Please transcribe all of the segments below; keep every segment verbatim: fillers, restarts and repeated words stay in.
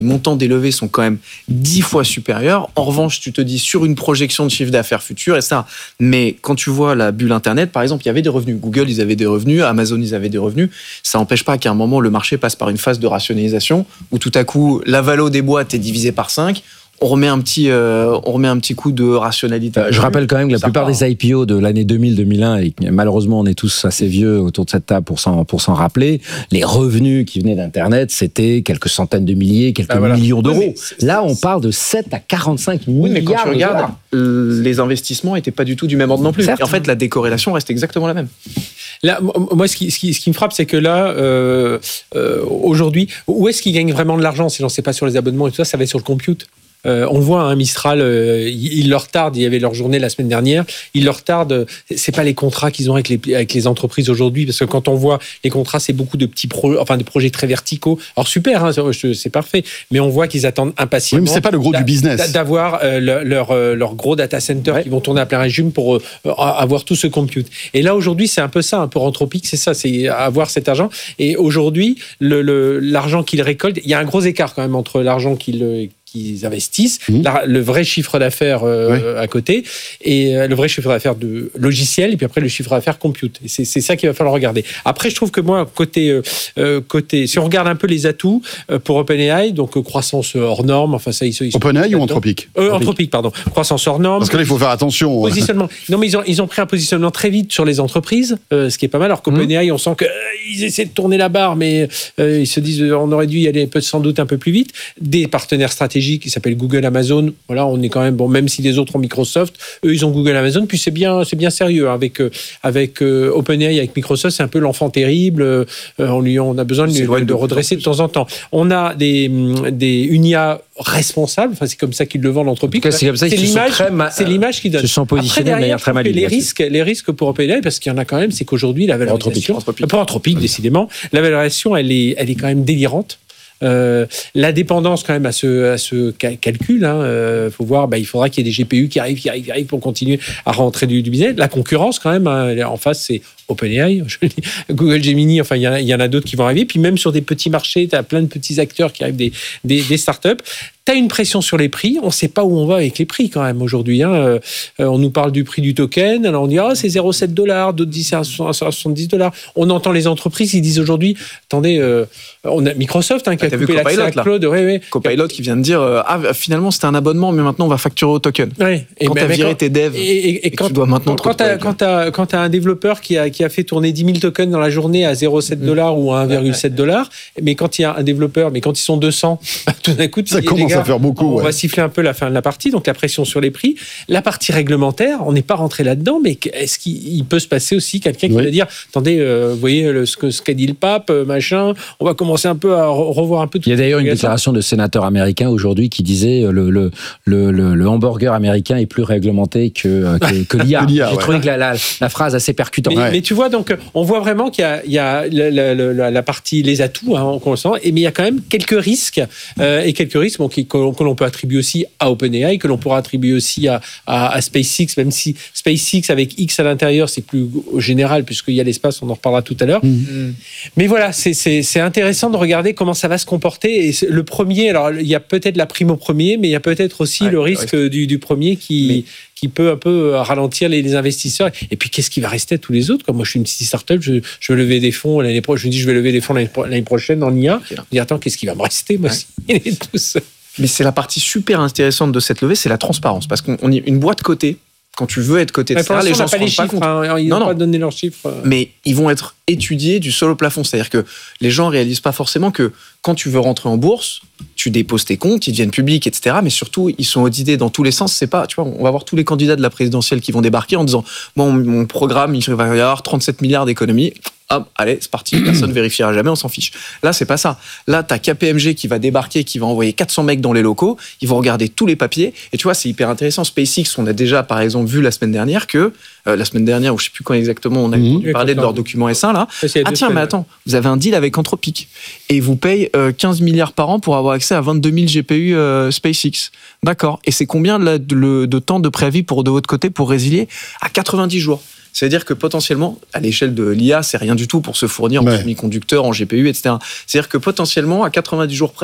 Les montants des levées sont quand même dix fois supérieurs. En revanche, tu te dis sur une projection de chiffre d'affaires futur et ça. Mais quand tu vois la bulle Internet, par exemple, il y avait des revenus. Google, ils avaient des revenus. Amazon, ils avaient des revenus. Ça n'empêche pas qu'à un moment, le marché passe par une phase de rationalisation où tout à coup, la valo des boîtes est divisée par cinq. On remet un petit, euh, on remet un petit coup de rationalité. Euh, je rappelle quand même que la plupart part. des I P O de l'année deux mille deux mille un, et malheureusement on est tous assez vieux autour de cette table pour s'en, pour s'en rappeler, les revenus qui venaient d'Internet, c'était quelques centaines de milliers, quelques ah, voilà. millions d'euros. Oui, c'est, Là, on parle de sept à quarante-cinq oui, milliards mais quand tu regardes, les investissements n'étaient pas du tout du même ordre non plus. Et en fait, la décorrélation reste exactement la même. Là, moi, ce qui, ce qui, ce qui me frappe, c'est que là, euh, euh, aujourd'hui, où est-ce qu'ils gagnent vraiment de l'argent? Si j'en sais pas sur les abonnements et tout ça, ça va être sur le compute. Euh, on le voit, hein, Mistral, euh, ils leur tardent. Il y avait leur journée la semaine dernière. Ils leur tardent. C'est pas les contrats qu'ils ont avec les avec les entreprises aujourd'hui, parce que quand on voit les contrats, c'est beaucoup de petits pro, enfin de projets très verticaux. Alors super, hein, c'est parfait, mais on voit qu'ils attendent impatiemment. Oui, mais c'est pas le gros du business. D'avoir euh, leur, leur leur gros data center ouais. qui vont tourner à plein régime pour euh, avoir tout ce compute. Et là aujourd'hui, c'est un peu ça, un peu Anthropic, c'est ça, c'est avoir cet argent. Et aujourd'hui, le, le l'argent qu'ils récoltent, il y a un gros écart quand même entre l'argent qu'ils qu'ils investissent, mmh. la, le vrai chiffre d'affaires euh, oui. à côté, et euh, le vrai chiffre d'affaires de logiciel, et puis après le chiffre d'affaires compute. Et c'est, c'est ça qu'il va falloir regarder. Après, je trouve que moi, côté, euh, côté si on regarde un peu les atouts euh, pour OpenAI, donc euh, croissance hors norme, enfin ça, ils sont... OpenAI ou Anthropic euh, Anthropic, pardon. Croissance hors norme. Parce que là, il faut faire attention. Positionnement. Non, mais ils ont, ils ont pris un positionnement très vite sur les entreprises, euh, ce qui est pas mal, alors qu'OpenAI, mmh. on sent qu'ils euh, essaient de tourner la barre, mais euh, ils se disent on aurait dû y aller sans doute un peu plus vite. Des partenaires stratégiques qui s'appelle Google, Amazon. Voilà, on est quand même bon, même si les autres ont Microsoft, eux ils ont Google, Amazon. Puis c'est bien, c'est bien sérieux hein, avec euh, avec euh, OpenAI, avec Microsoft, c'est un peu l'enfant terrible. Euh, on lui, on a besoin de, de, de redresser de temps en temps. On a des des une I A responsables. Enfin, c'est comme ça qu'ils le vendent l'Anthropic. C'est comme ça qu'ils se sont très ma... C'est l'image qu'ils donnent. Se sont positionnés de manière très maligne. Les risques, les risques pour OpenAI, parce qu'il y en a quand même, c'est qu'aujourd'hui la valorisation, Anthropic. pas Anthropic décidément, la valorisation, elle est, elle est quand même délirante. Euh, la dépendance quand même à ce, à ce calcul, il hein, euh, faut voir, bah, il faudra qu'il y ait des G P U qui arrivent, qui arrivent, qui arrivent pour continuer à rentrer du, du business. La concurrence quand même, hein, en face c'est OpenAI, je dis, Google Gemini, enfin il y, y en a d'autres qui vont arriver. Puis même sur des petits marchés, tu as plein de petits acteurs qui arrivent, des, des, des startups. Tu as une pression sur les prix, on ne sait pas où on va avec les prix quand même aujourd'hui. Hein. Euh, on nous parle du prix du token, alors on dit oh, c'est zéro virgule sept dollars, d'autres disent c'est à soixante-dix dollars. On entend les entreprises, ils disent aujourd'hui, attendez, euh, on a Microsoft hein, qui ah, a coupé l'accès à Claude. Ouais, ouais. Copilot qui vient de dire euh, ah finalement c'était un abonnement, mais maintenant on va facturer au token. Ouais. Et quand ben, tu as viré quand, tes devs, et, et, et quand, tu dois maintenant quand tu as un développeur qui a, qui a fait tourner dix mille tokens dans la journée à zéro virgule sept dollars mmh. ou à un virgule sept dollars, mais quand il y a un développeur, mais quand ils sont deux cents, tout d'un coup, tu ça dis, commence gars, à faire beaucoup. On ouais. va siffler un peu la fin de la partie, donc la pression sur les prix. La partie réglementaire, on n'est pas rentré là-dedans, mais est-ce qu'il peut se passer aussi quelqu'un qui oui. va dire attendez, euh, vous voyez le, ce, que, ce qu'a dit le pape, machin, on va commencer un peu à revoir un peu tout. Il y a d'ailleurs une déclaration de sénateur américain aujourd'hui qui disait le, le, le, le, le hamburger américain est plus réglementé que, que, que l'I A. J'ai ouais. trouvé que la, la, la phrase assez percutante. Mais, ouais. mais tu vois, donc, on voit vraiment qu'il y a, il y a la, la, la, la partie, les atouts, hein, qu'on le sent, et, mais il y a quand même quelques risques, euh, et quelques risques bon, qui, que, que l'on peut attribuer aussi à OpenAI, que l'on pourra attribuer aussi à, à, à SpaceX, même si SpaceX avec X à l'intérieur, c'est plus général, puisqu'il y a l'espace, on en reparlera tout à l'heure. Mmh. Mais voilà, c'est, c'est, c'est intéressant de regarder comment ça va se comporter. Et le premier, alors il y a peut-être la prime au premier, mais il y a peut-être aussi ouais, le risque ouais. du, du premier qui... Mais... qui peut un peu ralentir les, les investisseurs. Et puis, qu'est-ce qui va rester à tous les autres? Comme moi, je suis une petite start-up, je, je veux lever des fonds l'année prochaine. Je me dis, je vais lever des fonds l'année, l'année prochaine en I A. Je me dis, attends, qu'est-ce qui va me rester, moi ouais. tous. Mais c'est la partie super intéressante de cette levée, c'est la transparence. Parce qu'on est une boîte cotée. Quand tu veux être coté, et cetera, les gens ne se rendent pas compte. Hein, ils n'ont pas donné leurs chiffres. Mais ils vont être étudiés du sol au plafond. C'est-à-dire que les gens ne réalisent pas forcément que quand tu veux rentrer en bourse, tu déposes tes comptes, ils deviennent publics, et cetera. Mais surtout, ils sont audités dans tous les sens. C'est pas, tu vois, on va voir tous les candidats de la présidentielle qui vont débarquer en disant bon, mon programme, il va y avoir trente-sept milliards d'économies. Hop, allez, c'est parti, personne ne vérifiera jamais, on s'en fiche. Là, c'est pas ça. Là, t'as K P M G qui va débarquer, qui va envoyer quatre cents mecs dans les locaux, ils vont regarder tous les papiers, et tu vois, c'est hyper intéressant. SpaceX, on a déjà, par exemple, vu la semaine dernière que, euh, la semaine dernière, ou je sais plus quand exactement, on a mmh. parlé de leur document S un, là. Ah tiens, semaines, mais attends, vous avez un deal avec Anthropic, et ils vous payent euh, quinze milliards par an pour avoir accès à vingt-deux mille G P U euh, SpaceX. D'accord. Et c'est combien de, de, de temps de préavis pour, de votre côté pour résilier? À quatre-vingt-dix jours. C'est-à-dire que potentiellement, à l'échelle de l'I A, c'est rien du tout pour se fournir en ouais. semi-conducteurs, en G P U, et cetera. C'est-à-dire que potentiellement, à quatre-vingt-dix jours près,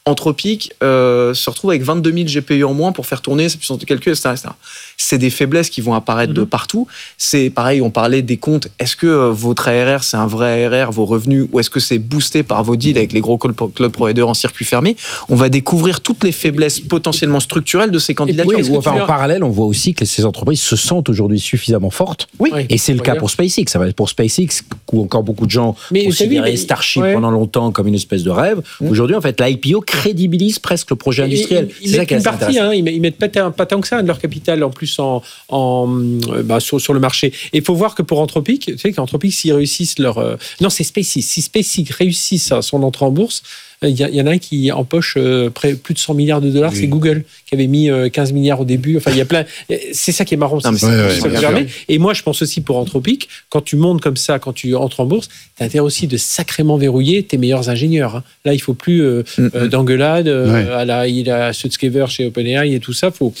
Anthropic euh, se retrouve avec vingt-deux mille G P U en moins pour faire tourner sa puissance de calcul, et cetera, et cetera. C'est des faiblesses qui vont apparaître mm-hmm. de partout. C'est pareil, on parlait des comptes. Est-ce que euh, votre A R R, c'est un vrai A R R, vos revenus, ou est-ce que c'est boosté par vos deals avec les gros cloud providers en circuit fermé? On va découvrir toutes les faiblesses potentiellement structurelles de ces candidatures. Oui, ou enfin, en parallèle, on voit aussi que ces entreprises se sentent aujourd'hui suffisamment fortes. Oui. Et c'est le cas pour SpaceX. Ça va être pour SpaceX, où encore beaucoup de gens mais considéraient Starship ouais. pendant longtemps comme une espèce de rêve. Mmh. Aujourd'hui, en fait, l'I P O crédibilise presque le projet industriel. Ils, ils mettent une partie, hein, ils, ils mettent pas, pas tant que ça de leur capital en plus en, en bah, sur, sur le marché. Et il faut voir que pour Anthropic, tu sais qu'Anthropic, s'ils réussissent leur euh... non, c'est SpaceX. Si SpaceX réussissent son entrée en bourse, il y, y en a un qui empoche euh, près, plus de cent milliards de dollars, oui. c'est Google, qui avait mis euh, quinze milliards au début. Enfin, il y a plein. C'est ça qui est marrant. Non, c'est, ouais, c'est, ouais, c'est ouais, et moi, je pense aussi pour Anthropic, quand tu montes comme ça, quand tu entres en bourse, tu as intérêt aussi de sacrément verrouiller tes meilleurs ingénieurs. Hein. Là, il faut plus euh, mm-hmm. euh, d'engueulade euh, ouais. à la, il a Sutskever chez OpenAI et tout ça. Faut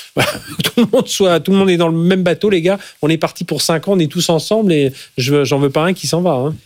tout le monde soit, tout le monde est dans le même bateau, les gars. On est parti pour cinq ans, on est tous ensemble et je, j'en veux pas un qui s'en va. Hein.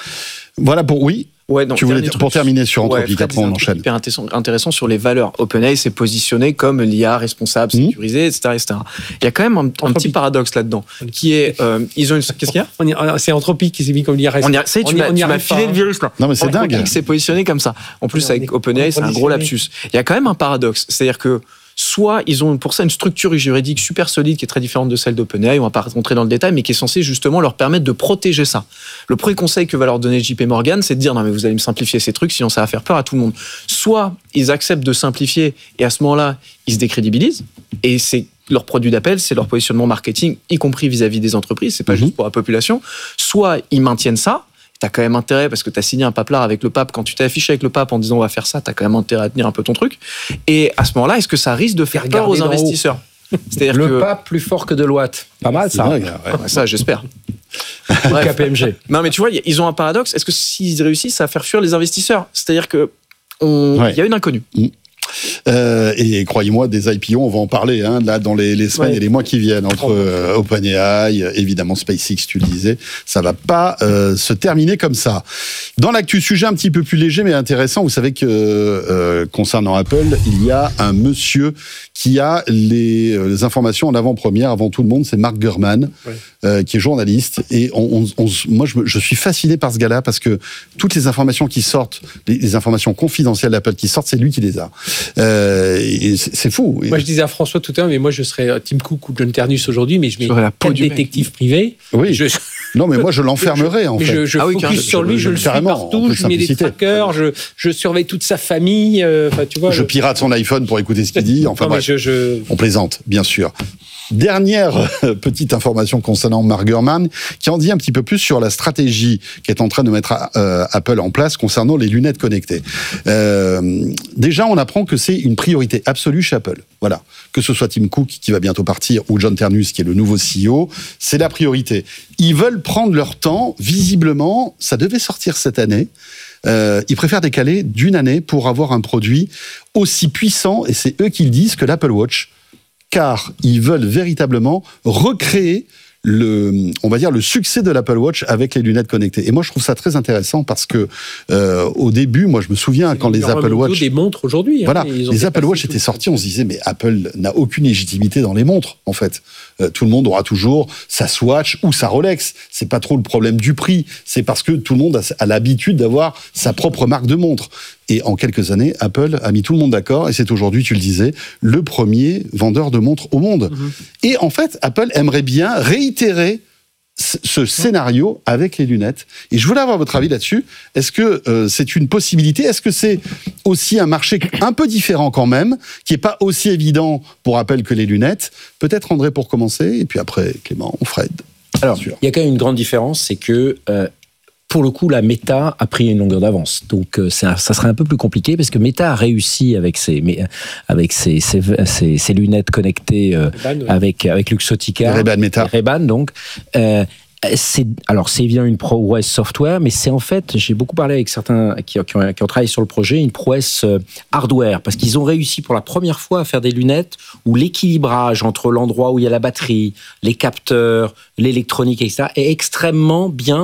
Voilà pour oui. Ouais, non, tu voulais pour truc, terminer sur Anthropic, ouais, après on enchaîne. Hyper intéressant, intéressant sur les valeurs. OpenAI s'est positionné comme l'I A responsable, mmh. sécurisée, et cetera, et cetera. Il y a quand même un, un petit paradoxe là-dedans, qui est, euh, ils ont une, qu'est-ce qu'il y a on y, C'est Anthropic qui s'est mis comme l'I A responsable. On y a, tu m'as, tu m'as filé le virus là. Non mais c'est Anthropic dingue. s'est positionné comme ça. En plus on avec est, OpenAI, c'est un gros lapsus. Il y a quand même un paradoxe, c'est-à-dire que soit ils ont pour ça une structure juridique super solide qui est très différente de celle d'OpenAI, on va pas rentrer dans le détail, mais qui est censée justement leur permettre de protéger ça. Le premier conseil que va leur donner J P Morgan, c'est de dire non mais vous allez me simplifier ces trucs, sinon ça va faire peur à tout le monde. Soit ils acceptent de simplifier et à ce moment-là ils se décrédibilisent et c'est leur produit d'appel, c'est leur positionnement marketing, y compris vis-à-vis des entreprises, c'est pas mm-hmm. juste pour la population. Soit ils maintiennent ça. T'as quand même intérêt, parce que t'as signé un paplard avec le pape, quand tu t'es affiché avec le pape en disant on va faire ça, t'as quand même intérêt à tenir un peu ton truc. Et à ce moment-là, est-ce que ça risque de faire peur aux investisseurs? C'est-à-dire le que... pape plus fort que Deloitte. Pas mal ça. Dingue, ouais. Ouais, ça, j'espère. K P M G. Non, mais tu vois, ils ont un paradoxe. Est-ce que s'ils réussissent à faire fuir les investisseurs? C'est-à-dire que on... ouais. y a une inconnue. Mmh. Euh, et croyez-moi, des I P O, on va en parler hein, là dans les, les semaines ouais. et les mois qui viennent entre euh, OpenAI, évidemment SpaceX, tu le disais, ça va pas euh, se terminer comme ça. Dans l'actu, sujet un petit peu plus léger mais intéressant, vous savez que euh, concernant Apple, il y a un monsieur qui a les, les informations en avant-première avant tout le monde, c'est Mark Gurman, ouais. euh, qui est journaliste. Et on, on, on, moi, je, je suis fasciné par ce gars-là parce que toutes les informations qui sortent, les, les informations confidentielles d'Apple qui sortent, c'est lui qui les a. Euh, et c'est, c'est fou. Moi, je disais à François tout à l'heure, mais moi, je serais Tim Cook ou John Ternus aujourd'hui, mais je mets quatre détectives privés. Oui. Je... Non, mais moi, je l'enfermerai, en fait. Je, je ah oui, focus sur lui, je, je le suis partout, je mets des trackers, je, je surveille toute sa famille. Euh, tu vois, je le... pirate son iPhone pour écouter ce qu'il dit. Enfin, non, bref, je, je... on plaisante, bien sûr. Dernière petite information concernant Mark Gurman, qui en dit un petit peu plus sur la stratégie qu'est en train de mettre euh, Apple en place concernant les lunettes connectées. Euh, déjà, on apprend que c'est une priorité absolue chez Apple. Voilà. Que ce soit Tim Cook, qui va bientôt partir, ou John Ternus, qui est le nouveau C E O, c'est la priorité. Ils veulent prendre leur temps. Visiblement, ça devait sortir cette année. Euh, ils préfèrent décaler d'une année pour avoir un produit aussi puissant, et c'est eux qui le disent, que l'Apple Watch, car ils veulent véritablement recréer le, on va dire, le succès de l'Apple Watch avec les lunettes connectées. Et moi, je trouve ça très intéressant parce que euh, au début, moi, je me souviens quand les Apple Watch, des montres aujourd'hui, voilà, hein, les Apple Watch étaient sortis, on se disait mais Apple n'a aucune légitimité dans les montres. En fait, euh, tout le monde aura toujours sa Swatch ou sa Rolex. C'est pas trop le problème du prix. C'est parce que tout le monde a, a l'habitude d'avoir sa propre marque de montre. Et en quelques années, Apple a mis tout le monde d'accord, et c'est aujourd'hui, tu le disais, le premier vendeur de montres au monde. Mm-hmm. Et en fait, Apple aimerait bien réitérer ce scénario avec les lunettes. Et je voulais avoir votre avis là-dessus. Est-ce que euh, c'est une possibilité? Est-ce que c'est aussi un marché un peu différent quand même, qui n'est pas aussi évident pour Apple que les lunettes? Peut-être André pour commencer, et puis après Clément, Fred. Alors, il y a quand même une grande différence, c'est que euh, pour le coup, la Meta a pris une longueur d'avance. Donc, euh, ça, ça serait un peu plus compliqué parce que Meta a réussi avec ses, avec ses, ses, ses, ses lunettes connectées euh, Ray-Ban, ouais. avec, avec Luxottica. Ray-Ban Meta. Ray-Ban, donc. Euh, c'est, alors, c'est bien une prouesse software, mais c'est en fait, j'ai beaucoup parlé avec certains qui, qui, ont, qui ont travaillé sur le projet, une prouesse euh, hardware, parce qu'ils ont réussi pour la première fois à faire des lunettes où l'équilibrage entre l'endroit où il y a la batterie, les capteurs, l'électronique, et cetera, est extrêmement bien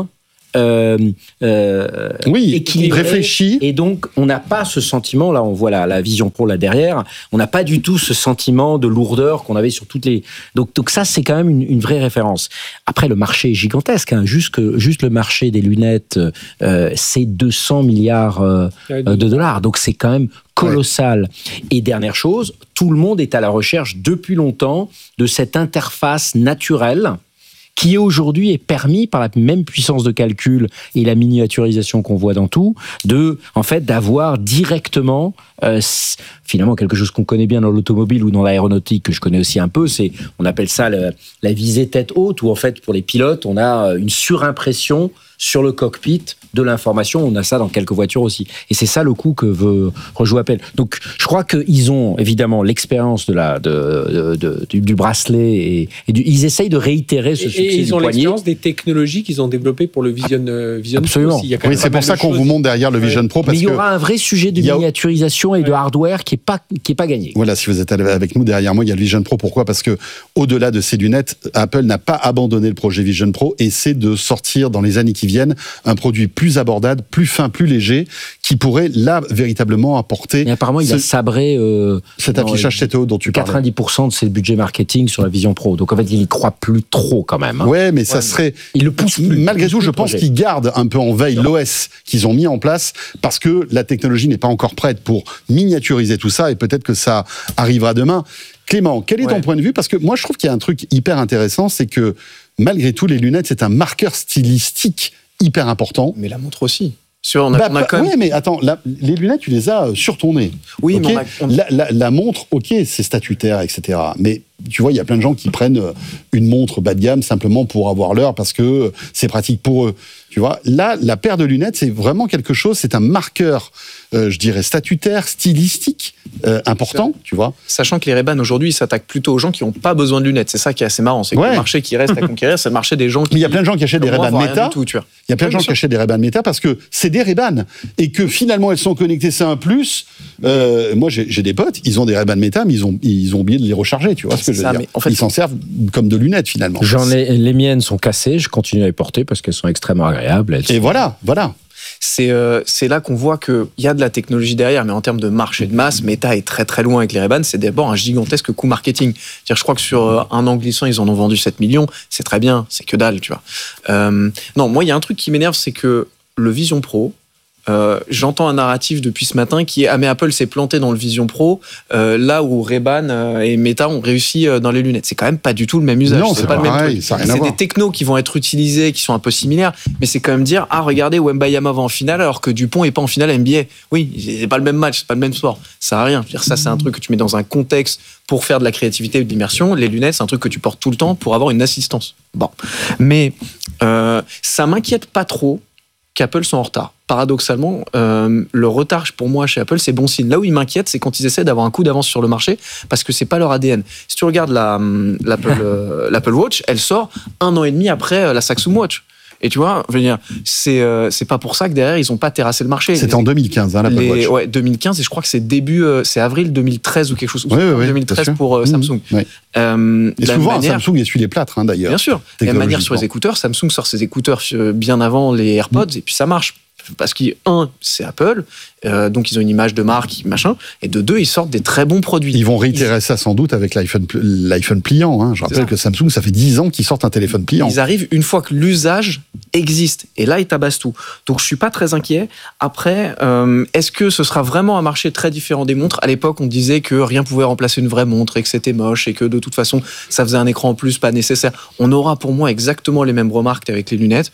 euh, euh, oui, équilibré, réfléchi. Et donc, on n'a pas ce sentiment, là, on voit la, la Vision Pro là derrière, on n'a pas du tout ce sentiment de lourdeur qu'on avait sur toutes les... Donc, donc ça, c'est quand même une, une vraie référence. Après, le marché est gigantesque, hein. juste, que, juste le marché des lunettes, euh, c'est deux cents milliards euh, de dollars, donc c'est quand même colossal. Ouais. Et dernière chose, tout le monde est à la recherche depuis longtemps de cette interface naturelle qui aujourd'hui est permis par la même puissance de calcul et la miniaturisation qu'on voit dans tout, de, en fait, d'avoir directement, euh, finalement, quelque chose qu'on connaît bien dans l'automobile ou dans l'aéronautique, que je connais aussi un peu, c'est, on appelle ça le, la visée tête haute, où en fait, pour les pilotes, on a une surimpression sur le cockpit de l'information. On a ça dans quelques voitures aussi. Et c'est ça le coup que veut rejouer Apple. Donc, je crois qu'ils ont évidemment l'expérience de la, de, de, de, du, du bracelet et, et du, ils essayent de réitérer ce succès du poignet. Et ils ont l'expérience des technologies qu'ils ont développées pour le Vision, euh, Vision Absolument. Pro aussi. Il y a quand oui, même c'est pour ça qu'on vous montre derrière le Vision Pro. Parce Mais il y que aura un vrai sujet de miniaturisation et de hardware qui n'est pas, qui est pas gagné. Voilà, si vous êtes avec nous derrière moi, il y a le Vision Pro. Pourquoi ? Parce que au-delà de ces lunettes, Apple n'a pas abandonné le projet Vision Pro et c'est de sortir dans les années qui viennent un produit plus abordable, plus fin, plus léger, qui pourrait là véritablement apporter. Et apparemment, il ce, a sabré euh, cet affichage tête haute dont tu parles. quatre-vingt-dix pour cent de ses budgets marketing sur la Vision Pro. Donc en fait, il y croit plus trop quand même. Hein. Ouais, mais ça ouais, serait. Il le pousse plus. Malgré tout, je pense qu'il garde un peu en veille l'O S qu'ils ont mis en place parce que la technologie n'est pas encore prête pour miniaturiser tout ça et peut-être que ça arrivera demain. Clément, quel est ouais. ton point de vue ? Parce que moi, je trouve qu'il y a un truc hyper intéressant, c'est que malgré tout, les lunettes, c'est un marqueur stylistique hyper important. Mais la montre aussi. Sur, on a, bah, on a quand même... Oui, mais attends, la, les lunettes, tu les as sur ton nez. Oui, okay, mais on a, on... La, la, la montre, ok, c'est statutaire, et cetera. Mais tu vois, il y a plein de gens qui prennent une montre bas de gamme simplement pour avoir l'heure parce que c'est pratique pour eux. Tu vois, là, la paire de lunettes, c'est vraiment quelque chose, c'est un marqueur, euh, je dirais, statutaire, stylistique, euh, important, tu vois. Sachant que les Ray-Ban, aujourd'hui, ils s'attaquent plutôt aux gens qui n'ont pas besoin de lunettes. C'est ça qui est assez marrant. C'est que ouais. le marché qui reste à conquérir, c'est le marché des gens qui... Mais il y a plein de gens qui achètent des Ray-Ban Meta. Tout, tu vois. Il y a plein de gens qui achètent des Ray-Ban Meta parce que c'est des Ray-Ban. Et que finalement, elles sont connectées, c'est un plus. Euh, moi, j'ai, j'ai des potes, ils ont des Ray-Ban Meta, mais ils ont, ils ont oublié de les recharger, tu vois ce que je veux ça, dire. En fait, ils s'en servent comme de lunettes, finalement. J'en ai, les miennes sont cassées, je continue à les porter parce qu'elles sont extrêmement agréables. Elles Et sont... voilà, voilà. C'est, euh, c'est là qu'on voit qu'il y a de la technologie derrière, mais en termes de marché de masse, Meta est très très loin avec les Ray-Ban. C'est d'abord un gigantesque coût marketing. C'est-à-dire, je crois que sur un an glissant, ils en ont vendu sept millions. C'est très bien, c'est que dalle, tu vois. Euh, non, moi, il y a un truc qui m'énerve, c'est que le Vision Pro, Euh, j'entends un narratif depuis ce matin qui est « Ah mais Apple s'est planté dans le Vision Pro, euh, là où Ray-Ban euh, et Meta ont réussi euh, dans les lunettes. » C'est quand même pas du tout le même usage. Non, c'est, c'est pas pareil, le même truc. Ça a rien à c'est voir. des technos qui vont être utilisés, qui sont un peu similaires, mais c'est quand même dire « Ah regardez, Wembayama va en finale alors que Dupont est pas en finale N B A. » Oui, c'est pas le même match, c'est pas le même sport. Ça sert à rien. Je veux dire, ça, c'est un truc que tu mets dans un contexte pour faire de la créativité et de l'immersion. Les lunettes, c'est un truc que tu portes tout le temps pour avoir une assistance. Bon. Mais euh, ça m'inquiète pas trop qu'Apple soit en retard. Paradoxalement, euh, le retard pour moi chez Apple, c'est bon signe. Là où ils m'inquiètent, c'est quand ils essaient d'avoir un coup d'avance sur le marché, parce que c'est pas leur A D N. Si tu regardes la, l'Apple, euh, l'Apple Watch, elle sort un an et demi après la Samsung Watch. Et tu vois, je veux dire, c'est euh, c'est pas pour ça que derrière ils ont pas terrassé le marché. C'était les, en deux mille quinze, hein, l'Apple les, Watch. Ouais, deux mille quinze, et je crois que c'est début, euh, c'est avril deux mille treize ou quelque chose. Oui, oui, oui, deux mille treize pour euh, Samsung. Mmh, oui. euh, et souvent, manière, Samsung essuie les plâtres, hein, d'ailleurs. Bien sûr. De la même manière sur les écouteurs, Samsung sort ses écouteurs bien avant les AirPods, mmh. et puis ça marche. Parce qu'un, c'est Apple, euh, donc ils ont une image de marque, machin, et de deux, ils sortent des très bons produits. Ils vont réitérer ils... ça sans doute avec l'iPhone, l'iPhone pliant. Hein. Je rappelle que Samsung, ça fait dix ans qu'ils sortent un téléphone pliant. Ils arrivent une fois que l'usage existe, et là, ils tabassent tout. Donc je suis pas très inquiet. Après, euh, est-ce que ce sera vraiment un marché très différent des montres ? À l'époque, on disait que rien pouvait remplacer une vraie montre, et que c'était moche, et que de toute façon, ça faisait un écran en plus, pas nécessaire. On aura pour moi exactement les mêmes remarques qu'avec les lunettes.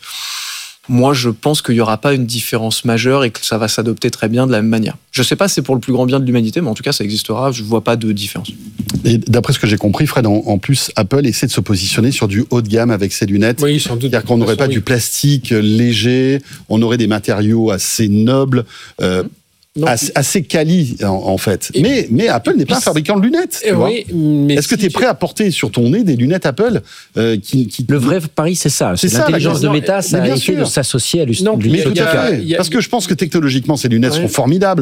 Moi, je pense qu'il n'y aura pas une différence majeure et que ça va s'adopter très bien de la même manière. Je ne sais pas si c'est pour le plus grand bien de l'humanité, mais en tout cas, ça existera. Je ne vois pas de différence. Et d'après ce que j'ai compris, Fred, en, en plus, Apple essaie de se positionner sur du haut de gamme avec ses lunettes. Oui, sans doute. C'est-à-dire qu'on n'aurait pas oui. du plastique léger, on aurait des matériaux assez nobles. Euh, Non, assez, assez quali en, en fait. Et mais, mais Apple n'est pas un fabricant de lunettes. Tu vois. Oui, mais Est-ce si que tu es prêt à porter sur ton nez des lunettes Apple euh, qui, qui... Le vrai pari, c'est ça. C'est, c'est l'intelligence ça, de Meta, ça a été de s'associer à l'U S B. Non, mais tout à fait. A... Parce que je pense que technologiquement, ces lunettes ouais. sont formidables.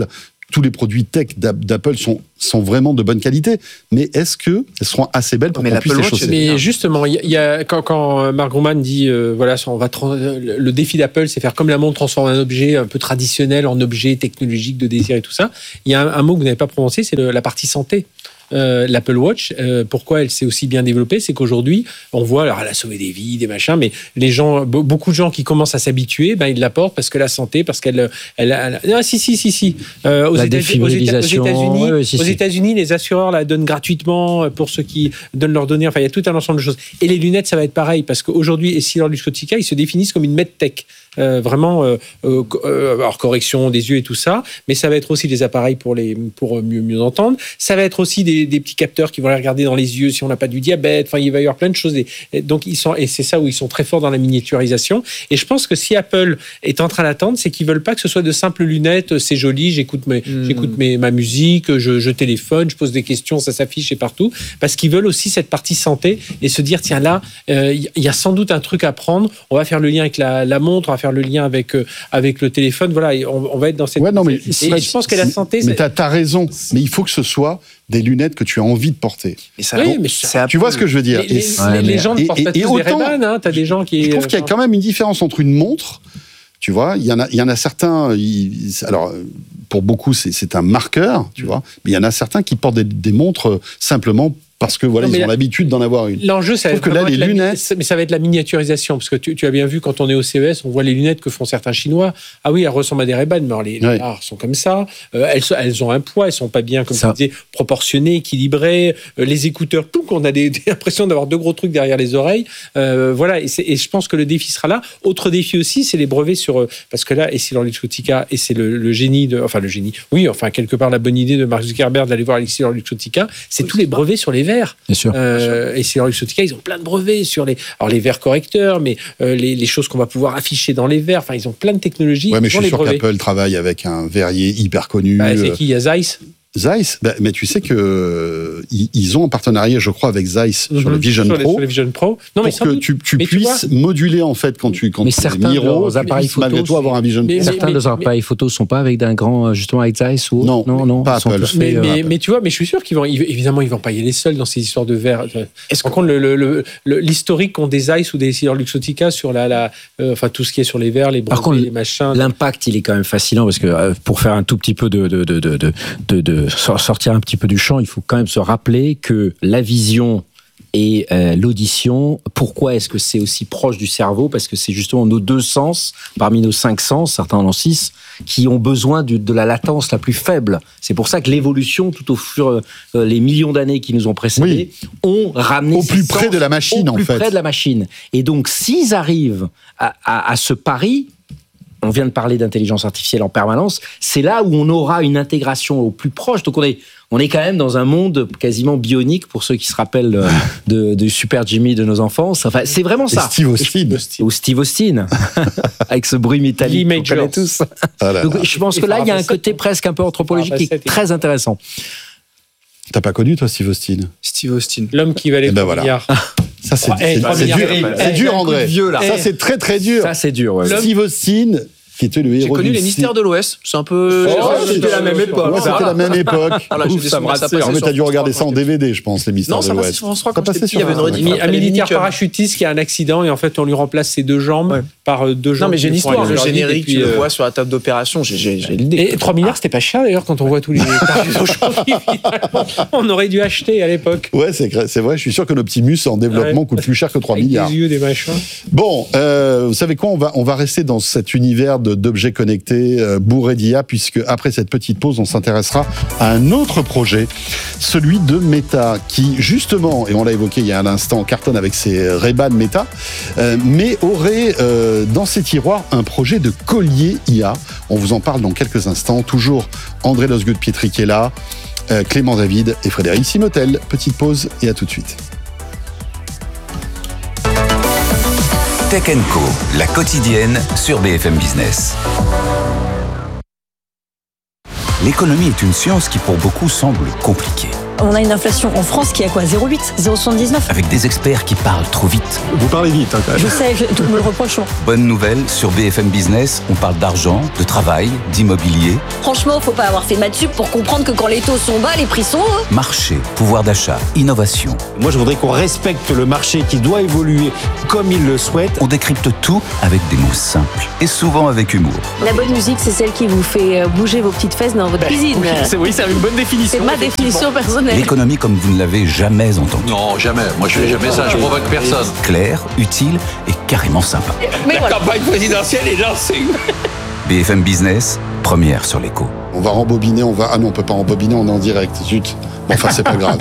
tous les produits tech d'Apple sont, sont vraiment de bonne qualité, mais est-ce qu'elles seront assez belles pour qu'on puisse les chausser? Mais justement, il y a, quand, quand Mark Gurman dit, euh, voilà, on va tra- le défi d'Apple, c'est faire comme la montre, transformer un objet un peu traditionnel en objet technologique de désir et tout ça. Il y a un, un mot que vous n'avez pas prononcé, c'est le, la partie santé. Euh, L'Apple Watch, euh, pourquoi elle s'est aussi bien développée, c'est qu'aujourd'hui, on voit, alors elle a sauvé des vies, des machins, mais les gens, beaucoup de gens qui commencent à s'habituer, ben ils la portent parce que la santé, parce qu'elle, elle, elle, elle ah si si si si. Euh, aux la États, défibrilisation. Aux États-Unis, ouais, ouais, si, aux si. États-Unis, les assureurs la donnent gratuitement pour ceux qui donnent leurs données. Enfin, il y a tout un ensemble de choses. Et les lunettes, ça va être pareil parce qu'aujourd'hui, Essilor-Luxottica, ils se définissent comme une medtech. Euh, vraiment, euh, euh, alors correction des yeux et tout ça, mais ça va être aussi des appareils pour les pour mieux mieux entendre. Ça va être aussi des, des petits capteurs qui vont les regarder dans les yeux si on n'a pas du diabète. Enfin, il va y avoir plein de choses. Et donc ils sont et c'est ça où ils sont très forts dans la miniaturisation. Et je pense que si Apple est en train d'attendre, c'est qu'ils veulent pas que ce soit de simples lunettes. C'est joli, j'écoute mes mmh. j'écoute mes ma musique, je, je téléphone, je pose des questions, ça s'affiche et partout. Parce qu'ils veulent aussi cette partie santé et se dire tiens là, il euh, y a sans doute un truc à prendre. On va faire le lien avec la, la montre. On va faire le lien avec euh, avec le téléphone, voilà, on, on va être dans cette. Ouais, non, mais et, et je pense que la santé. Mais t'as, t'as raison, mais il faut que ce soit des lunettes que tu as envie de porter. Et ça, oui, bon, mais ça, tu vois ce que je veux dire? Les, les, et, les, les gens ne portent pas tous des Ray-Ban, hein, t'as des gens qui. Je trouve qu'il y a quand même une différence entre une montre. Tu vois, il y en a, il y en a certains. Ils, alors, pour beaucoup, c'est, c'est un marqueur, tu mmh. vois, mais il y en a certains qui portent des, des montres simplement. Parce que voilà, non, ils ont la, l'habitude d'en avoir une. L'enjeu, ça va être que là, les la, lunettes. Mais ça va être la miniaturisation, parce que tu, tu as bien vu quand on est au C E S, on voit les lunettes que font certains Chinois. Ah oui, elles ressemblent à des Ray-Ban, mais alors les ouais. rares sont comme ça. Euh, elles, elles ont un poids, elles sont pas bien, comme ça. tu disais, proportionnées, équilibrées. Euh, les écouteurs, tout, qu'on a des, des l'impression d'avoir deux gros trucs derrière les oreilles. Euh, voilà, et, c'est, et je pense que le défi sera là. Autre défi aussi, c'est les brevets sur, parce que là, Essilor-Luxottica, et c'est le, le génie de, enfin le génie, oui, enfin quelque part la bonne idée de Mark Zuckerberg d'aller voir Essilor-Luxottica, c'est oui, tous les brevets sur les verres. Bien sûr. Euh, Euh, et Essilor-Luxottica, ils ont plein de brevets sur les, alors les verres correcteurs, mais euh, les, les choses qu'on va pouvoir afficher dans les verres. Enfin, ils ont plein de technologies. Ouais, mais je suis sûr brevets. qu'Apple travaille avec un verrier hyper connu. Bah, c'est qui? Il y a Zeiss. Zeiss, bah, mais tu sais que euh, ils ont un partenariat, je crois, avec Zeiss mm-hmm. sur le Vision sur Pro, les, sur les Vision Pro. Non, mais pour que tu, tu puisses tu moduler en fait quand tu quand mais tu certains de leurs appareils photo, malgré toi avoir un Vision mais, Pro. Certains mais, de leurs appareils photo sont pas avec d'un grand justement avec Zeiss ou non, non, non, pas Apple. Faits, mais, euh, mais, Apple. mais tu vois, mais je suis sûr qu'ils vont évidemment ils vont pas y aller seuls dans ces histoires de verre. Est-ce qu'on compte le, le, le, le, l'historique qu'ont des Zeiss ou des Essilor-Luxottica sur la, la euh, enfin tout ce qui est sur les verres, les brevets, les machins. L'impact, il est quand même fascinant parce que euh, pour faire un tout petit peu de de de de de, de, de sortir un petit peu du champ, il faut quand même se rappeler que la vision et euh, l'audition, pourquoi est-ce que c'est aussi proche du cerveau? Parce que c'est justement nos deux sens, parmi nos cinq sens, certains en ont six, qui ont besoin du, de la latence la plus faible. C'est pour ça que l'évolution, tout au fur euh, les millions d'années qui nous ont précédés, oui. ont ramené au plus près de la machine, en fait. Au plus près de la machine. Et donc, s'ils arrivent à, à, à ce pari, on vient de parler d'intelligence artificielle en permanence, c'est là où on aura une intégration au plus proche. Donc on est, on est quand même dans un monde quasiment bionique, pour ceux qui se rappellent de, de Super Jimmy de nos enfances. Enfin, c'est vraiment ça. Et Steve Austin. Ou Steve Austin, avec ce bruit métallique qu'on connaît tous. Voilà. Donc je pense que là, il y a un côté presque un peu anthropologique qui est très intéressant. T'as pas connu, toi, Steve Austin? Steve Austin. L'homme qui valait eh ben trois voilà. milliards. Ça, c'est, oh, c'est, hey, c'est, c'est dur, c'est dur, André. Vieux, là. Ça, c'est très, très dur. Ça, c'est dur, ouais. Steve Austin, qui était le héros. J'ai connu du les mystères de l'Ouest. C'est un peu. Oh, c'était la même époque. Ouais, c'était voilà. la même époque. Voilà, Ouf, ça me rassure. Mais t'as dû regarder ça en D V D, je pense, les mystères non, de l'Ouest. Non, ça sur France trois quand j'étais petit. Il y avait une rediffusion. Un militaire parachutiste qui a un accident et en fait, on lui remplace ses deux jambes ouais. par deux jambes. Non, mais j'ai une histoire. Le générique, tu le vois sur la table d'opération. J'ai l'idée. Et trois milliards, c'était pas cher d'ailleurs quand on voit tous les. On aurait dû acheter à l'époque. Ouais, c'est vrai. Je suis sûr que l'Optimus en développement coûte plus cher que trois milliards. Des yeux, des machins. Bon, vous savez quoi? On va on va rester dans cet univers d'objets connectés. Bourré d'I A, puisque après cette petite pause, on s'intéressera à un autre projet, celui de Meta, qui justement, et on l'a évoqué il y a un instant, cartonne avec ses Ray-Ban Meta, euh, mais aurait euh, dans ses tiroirs un projet de collier I A. On vous en parle dans quelques instants. Toujours André Losgut-Pietri qui est là, euh, Clément David et Frédéric Simotel. Petite pause et à tout de suite. Tech and Co, la quotidienne sur B F M Business. L'économie est une science qui pour beaucoup semble compliquée. On a une inflation en France qui est à quoi ? zéro virgule huit, zéro virgule soixante-dix-neuf. Avec des experts qui parlent trop vite. Vous parlez vite, hein, quand même. Je sais, je, tout me le reproche. Bonne nouvelle, sur B F M Business, on parle d'argent, de travail, d'immobilier. Franchement, faut pas avoir fait maths sup pour comprendre que quand les taux sont bas, les prix sont hauts. Marché, pouvoir d'achat, innovation. Moi, je voudrais qu'on respecte le marché qui doit évoluer comme il le souhaite. On décrypte tout avec des mots simples et souvent avec humour. La bonne musique, c'est celle qui vous fait bouger vos petites fesses dans votre cuisine. Oui, c'est, oui, c'est une bonne définition. C'est ma définition personnelle. L'économie comme vous ne l'avez jamais entendue. Non, jamais. Moi, je fais jamais ça. Je provoque personne. Claire, utile et carrément sympa. Mais la voilà. campagne présidentielle est lancée. B F M Business, première sur l'écho. On va rembobiner, on va... Ah non, on peut pas rembobiner, on est en direct. Zut. Bon, enfin, c'est pas grave.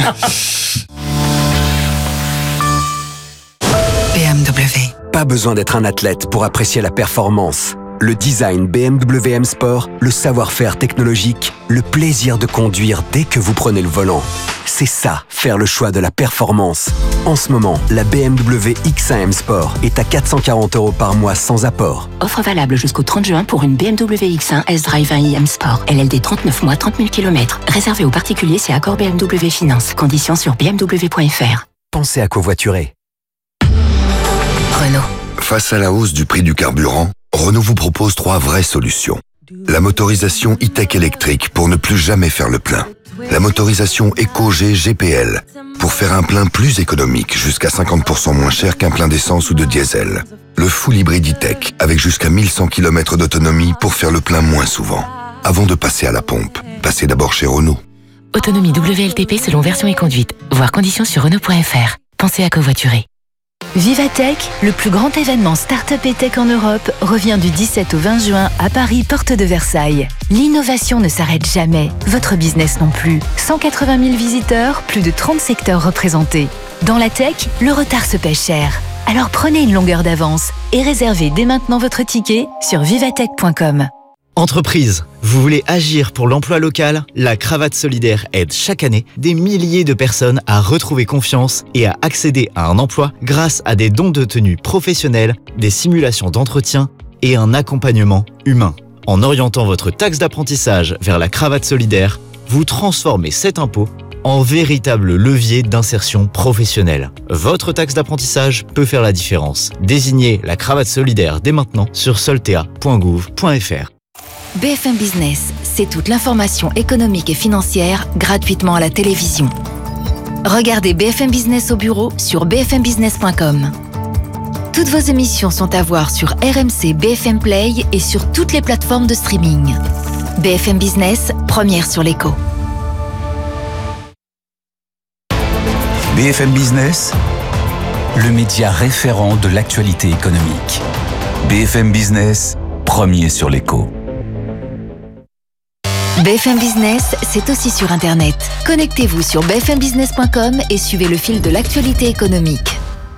B M W. Pas besoin d'être un athlète pour apprécier la performance. Le design B M W M Sport, le savoir-faire technologique, le plaisir de conduire dès que vous prenez le volant. C'est ça, faire le choix de la performance. En ce moment, la B M W X un M Sport est à quatre cent quarante euros par mois sans apport. Offre valable jusqu'au trente juin pour une B M W X un S-Drive un i M Sport. L L D trente-neuf mois, trente mille kilomètres. Réservé aux particuliers, c'est accord B M W Finance. Conditions sur b m w point f r. Pensez à covoiturer. Renault. Face à la hausse du prix du carburant, Renault vous propose trois vraies solutions. La motorisation e-tech électrique pour ne plus jamais faire le plein. La motorisation EcoG G P L pour faire un plein plus économique, jusqu'à cinquante pour cent moins cher qu'un plein d'essence ou de diesel. Le full hybride e-tech avec jusqu'à mille cent kilomètres d'autonomie pour faire le plein moins souvent. Avant de passer à la pompe, passez d'abord chez Renault. Autonomie W L T P selon version et conduite. Voir conditions sur Renault point f r. Pensez à covoiturer. Vivatech, le plus grand événement start-up et tech en Europe, revient du dix-sept au vingt juin à Paris, porte de Versailles. L'innovation ne s'arrête jamais, votre business non plus. cent quatre-vingt mille visiteurs, plus de trente secteurs représentés. Dans la tech, le retard se paie cher. Alors prenez une longueur d'avance et réservez dès maintenant votre ticket sur vivatech point com. Entreprise, vous voulez agir pour l'emploi local ? La Cravate Solidaire aide chaque année des milliers de personnes à retrouver confiance et à accéder à un emploi grâce à des dons de tenue professionnels, des simulations d'entretien et un accompagnement humain. En orientant votre taxe d'apprentissage vers la Cravate Solidaire, vous transformez cet impôt en véritable levier d'insertion professionnelle. Votre taxe d'apprentissage peut faire la différence. Désignez la Cravate Solidaire dès maintenant sur soltea point gouv point f r. B F M Business, c'est toute l'information économique et financière gratuitement à la télévision. Regardez B F M Business au bureau sur b f m business point com. Toutes vos émissions sont à voir sur R M C B F M Play et sur toutes les plateformes de streaming. B F M Business, première sur l'écho. B F M Business, le média référent de l'actualité économique. B F M Business, premier sur l'écho. B F M Business, c'est aussi sur Internet. Connectez-vous sur b f m business point com et suivez le fil de l'actualité économique.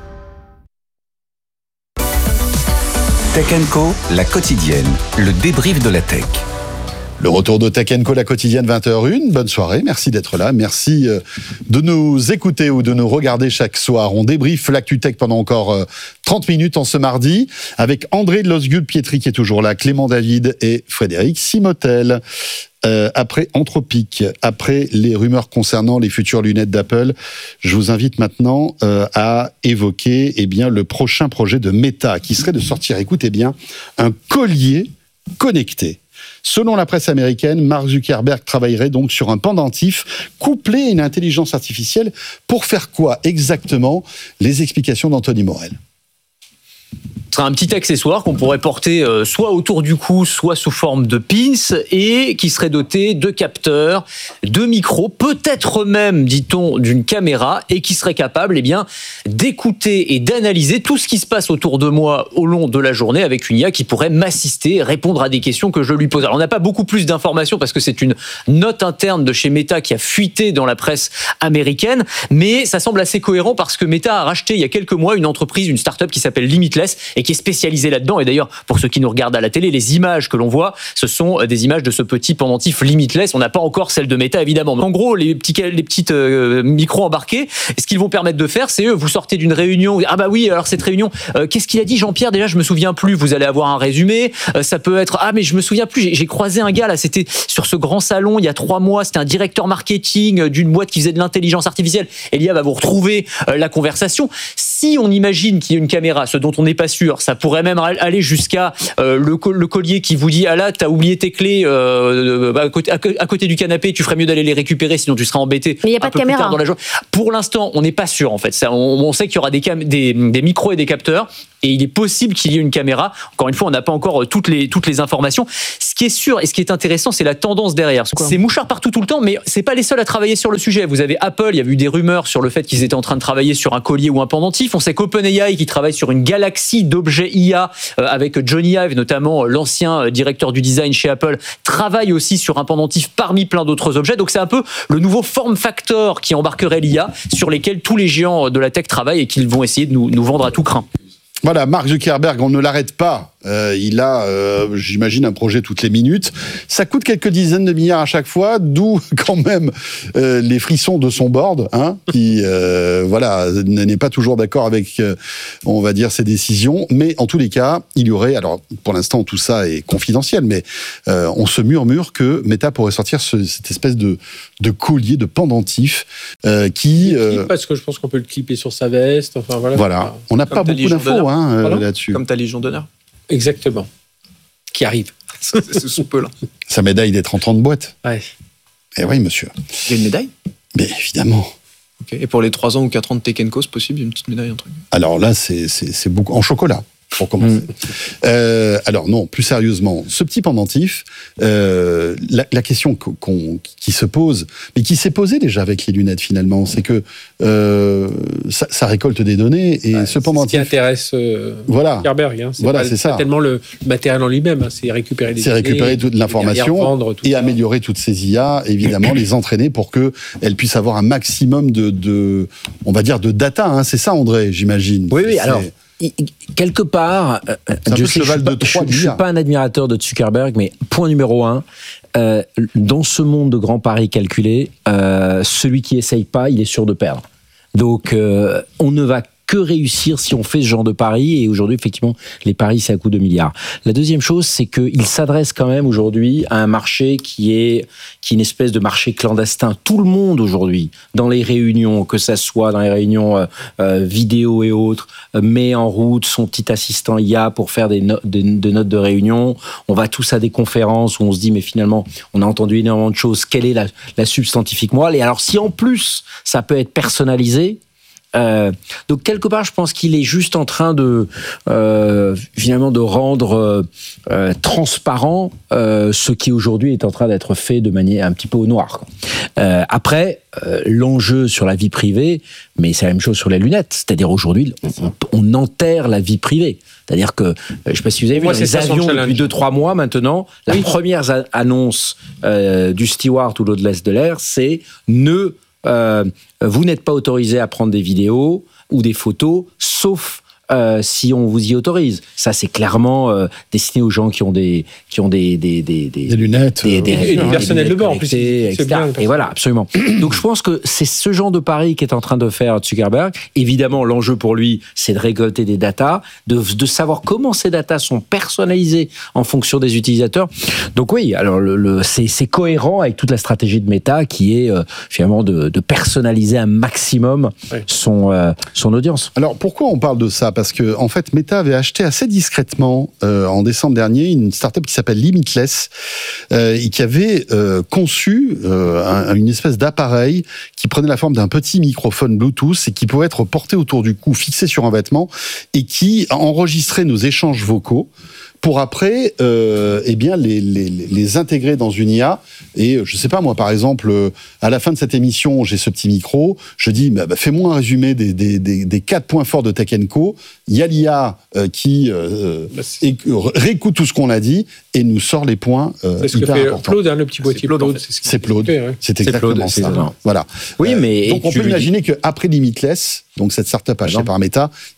Tech and Co, la quotidienne, le débrief de la tech. Le retour de Tech and Co, la quotidienne, vingt heures une. Bonne soirée, merci d'être là. Merci de nous écouter ou de nous regarder chaque soir. On débriefe l'actu tech pendant encore trente minutes en ce mardi avec André de Losgull-Pietri qui est toujours là, Clément David et Frédéric Simotel. Euh, après Anthropic, après les rumeurs concernant les futures lunettes d'Apple, je vous invite maintenant euh, à évoquer eh bien, le prochain projet de Meta qui serait de sortir, écoutez bien, un collier connecté. Selon la presse américaine, Mark Zuckerberg travaillerait donc sur un pendentif couplé à une intelligence artificielle. Pour faire quoi exactement ? Les explications d'Anthony Morel. Ce sera un petit accessoire qu'on pourrait porter euh, soit autour du cou, soit sous forme de pins, et qui serait doté de capteurs, de micros, peut-être même, dit-on, d'une caméra, et qui serait capable, eh bien, d'écouter et d'analyser tout ce qui se passe autour de moi au long de la journée avec une I A qui pourrait m'assister, répondre à des questions que je lui pose. Alors, on n'a pas beaucoup plus d'informations parce que c'est une note interne de chez Meta qui a fuité dans la presse américaine, mais ça semble assez cohérent parce que Meta a racheté il y a quelques mois une entreprise, une start-up qui s'appelle Limitless, et et qui est spécialisé là-dedans. Et d'ailleurs, pour ceux qui nous regardent à la télé, les images que l'on voit, ce sont des images de ce petit pendentif limitless. On n'a pas encore celle de Meta, évidemment. Mais en gros, les petits, les petites euh, micros embarqués, ce qu'ils vont permettre de faire, c'est eux, vous sortez d'une réunion, ah bah oui, alors cette réunion, euh, qu'est-ce qu'il a dit Jean-Pierre? Déjà, je me souviens plus. Vous allez avoir un résumé. Euh, ça peut être, ah mais je me souviens plus. J'ai, j'ai croisé un gars là, c'était sur ce grand salon il y a trois mois. C'était un directeur marketing d'une boîte qui faisait de l'intelligence artificielle. Elia va vous retrouver euh, la conversation. Si on imagine qu'il y a une caméra, ce dont on n'est pas sûr, ça pourrait même aller jusqu'à euh, le, le collier qui vous dit ah là t'as oublié tes clés euh, à, côté, à, à côté du canapé, tu ferais mieux d'aller les récupérer sinon tu seras embêté. Mais il n'y a pas de caméra. Dans la journée. Pour l'instant, on n'est pas sûr en fait. Ça, on, on sait qu'il y aura des, cam- des, des micros et des capteurs. Et il est possible qu'il y ait une caméra. Encore une fois, on n'a pas encore toutes les, toutes les informations. Ce qui est sûr et ce qui est intéressant, c'est la tendance derrière. Quoi. C'est mouchard partout tout le temps, mais c'est pas les seuls à travailler sur le sujet. Vous avez Apple, il y a eu des rumeurs sur le fait qu'ils étaient en train de travailler sur un collier ou un pendentif. On sait qu'OpenAI, qui travaille sur une galaxie d'objets I A, euh, avec Johnny Ive, notamment l'ancien directeur du design chez Apple, travaille aussi sur un pendentif parmi plein d'autres objets. Donc c'est un peu le nouveau form factor qui embarquerait l'I A, sur lesquels tous les géants de la tech travaillent et qu'ils vont essayer de nous, nous vendre à tout crin. Voilà, Mark Zuckerberg, on ne l'arrête pas. Euh, il a, euh, j'imagine, un projet toutes les minutes. Ça coûte quelques dizaines de milliards à chaque fois, d'où quand même euh, les frissons de son board, hein, qui, euh, voilà, n'est pas toujours d'accord avec, euh, on va dire, ses décisions. Mais en tous les cas, il y aurait, alors pour l'instant tout ça est confidentiel, mais euh, on se murmure que Meta pourrait sortir ce, cette espèce de, de collier, de pendentif, euh, qui... Euh, parce que je pense qu'on peut le clipper sur sa veste. Enfin voilà. Voilà, on n'a pas beaucoup d'infos hein, voilà. là-dessus. Comme ta Légion d'honneur. Exactement. Qui arrive. C'est sous peu, là. Sa médaille des trente ans de boîte. Ouais. Eh oui, monsieur. Il y a une médaille? Mais évidemment. Okay. Et pour les trois ans ou quatre ans de Tech and Co, c'est possible, il y a une petite médaille, un truc? Alors là, c'est, c'est, c'est beaucoup. En chocolat, pour commencer. Mmh. Euh, alors non, plus sérieusement, ce petit pendentif, euh, la, la question qu'on, qui se pose, mais qui s'est posée déjà avec les lunettes finalement, c'est que euh, ça, ça récolte des données et ouais, ce pendentif... C'est ce qui intéresse euh, voilà. Zuckerberg. Hein. C'est voilà, pas, c'est ça. Pas tellement le matériel en lui-même, hein. C'est récupérer des c'est données, récupérer toute l'information vendre, tout et ça. améliorer toutes ces I A, évidemment, les entraîner pour qu'elles puissent avoir un maximum de, de, on va dire, de data. Hein. C'est ça, André, j'imagine. Oui, oui, c'est... alors... Quelque part, je ne suis, je suis pas un admirateur de Zuckerberg, mais point numéro un, euh, dans ce monde de grands paris calculés, euh, celui qui essaye pas, il est sûr de perdre. Donc, euh, on ne va que réussir si on fait ce genre de paris, et aujourd'hui, effectivement, les paris, c'est à coût de milliards. La deuxième chose, c'est qu'il s'adresse quand même aujourd'hui à un marché qui est, qui est une espèce de marché clandestin. Tout le monde aujourd'hui, dans les réunions, que ça soit dans les réunions euh, euh, vidéo et autres, euh, met en route son petit assistant I A pour faire des, no- des, des notes de réunion. On va tous à des conférences où on se dit, mais finalement, on a entendu énormément de choses. Quelle est la, la substantifique morale? Et alors, si en plus, ça peut être personnalisé, Euh, donc quelque part, je pense qu'il est juste en train de euh, finalement de rendre euh, euh, transparent euh, ce qui aujourd'hui est en train d'être fait de manière un petit peu au noir. Quoi. Euh, après, euh, l'enjeu sur la vie privée, mais c'est la même chose sur les lunettes. C'est-à-dire aujourd'hui, on, on enterre la vie privée. C'est-à-dire que, je ne sais pas si vous avez vu, moi, dans les avions depuis deux trois mois maintenant, la oui. première a- annonce euh, du steward ou l'hôtesse de l'air, c'est ne Euh, vous n'êtes pas autorisé à prendre des vidéos ou des photos, sauf euh, si on vous y autorise. Ça, c'est clairement euh, destiné aux gens qui ont des qui ont des des des, des, des lunettes, des, des, et du personnel de bord en plus. C'est bien, et voilà, absolument. Donc, je pense que c'est ce genre de pari qu'est en train de faire Zuckerberg. Évidemment, l'enjeu pour lui, c'est de récolter des datas, de de savoir comment ces datas sont personnalisées en fonction des utilisateurs. Donc oui, alors le, le c'est c'est cohérent avec toute la stratégie de Meta qui est euh, finalement de de personnaliser un maximum oui. son euh, son audience. Alors pourquoi on parle de ça? Parce que en fait, Meta avait acheté assez discrètement euh, en décembre dernier une startup qui s'appelle Limitless euh, et qui avait euh, conçu euh, un, une espèce d'appareil qui prenait la forme d'un petit microphone Bluetooth et qui pouvait être porté autour du cou, fixé sur un vêtement et qui enregistrait nos échanges vocaux pour après, euh, eh bien, les, les, les intégrer dans une I A. Et je sais pas, moi, par exemple, à la fin de cette émission, j'ai ce petit micro, je dis, bah, bah, fais-moi un résumé des, des, des, des quatre points forts de Tech and Co. Il y a l'I A euh, qui euh, bah, et, réécoute tout ce qu'on a dit et nous sort les points euh, c'est ce hyper que fait importants. Claude, hein, le petit boîtier Claude. C'est, c'est Claude. Fait, ouais. C'est exactement c'est ça. ça. Voilà. Oui, mais euh, donc on peut imaginer qu'après Limitless, donc cette startup achetée par Meta, il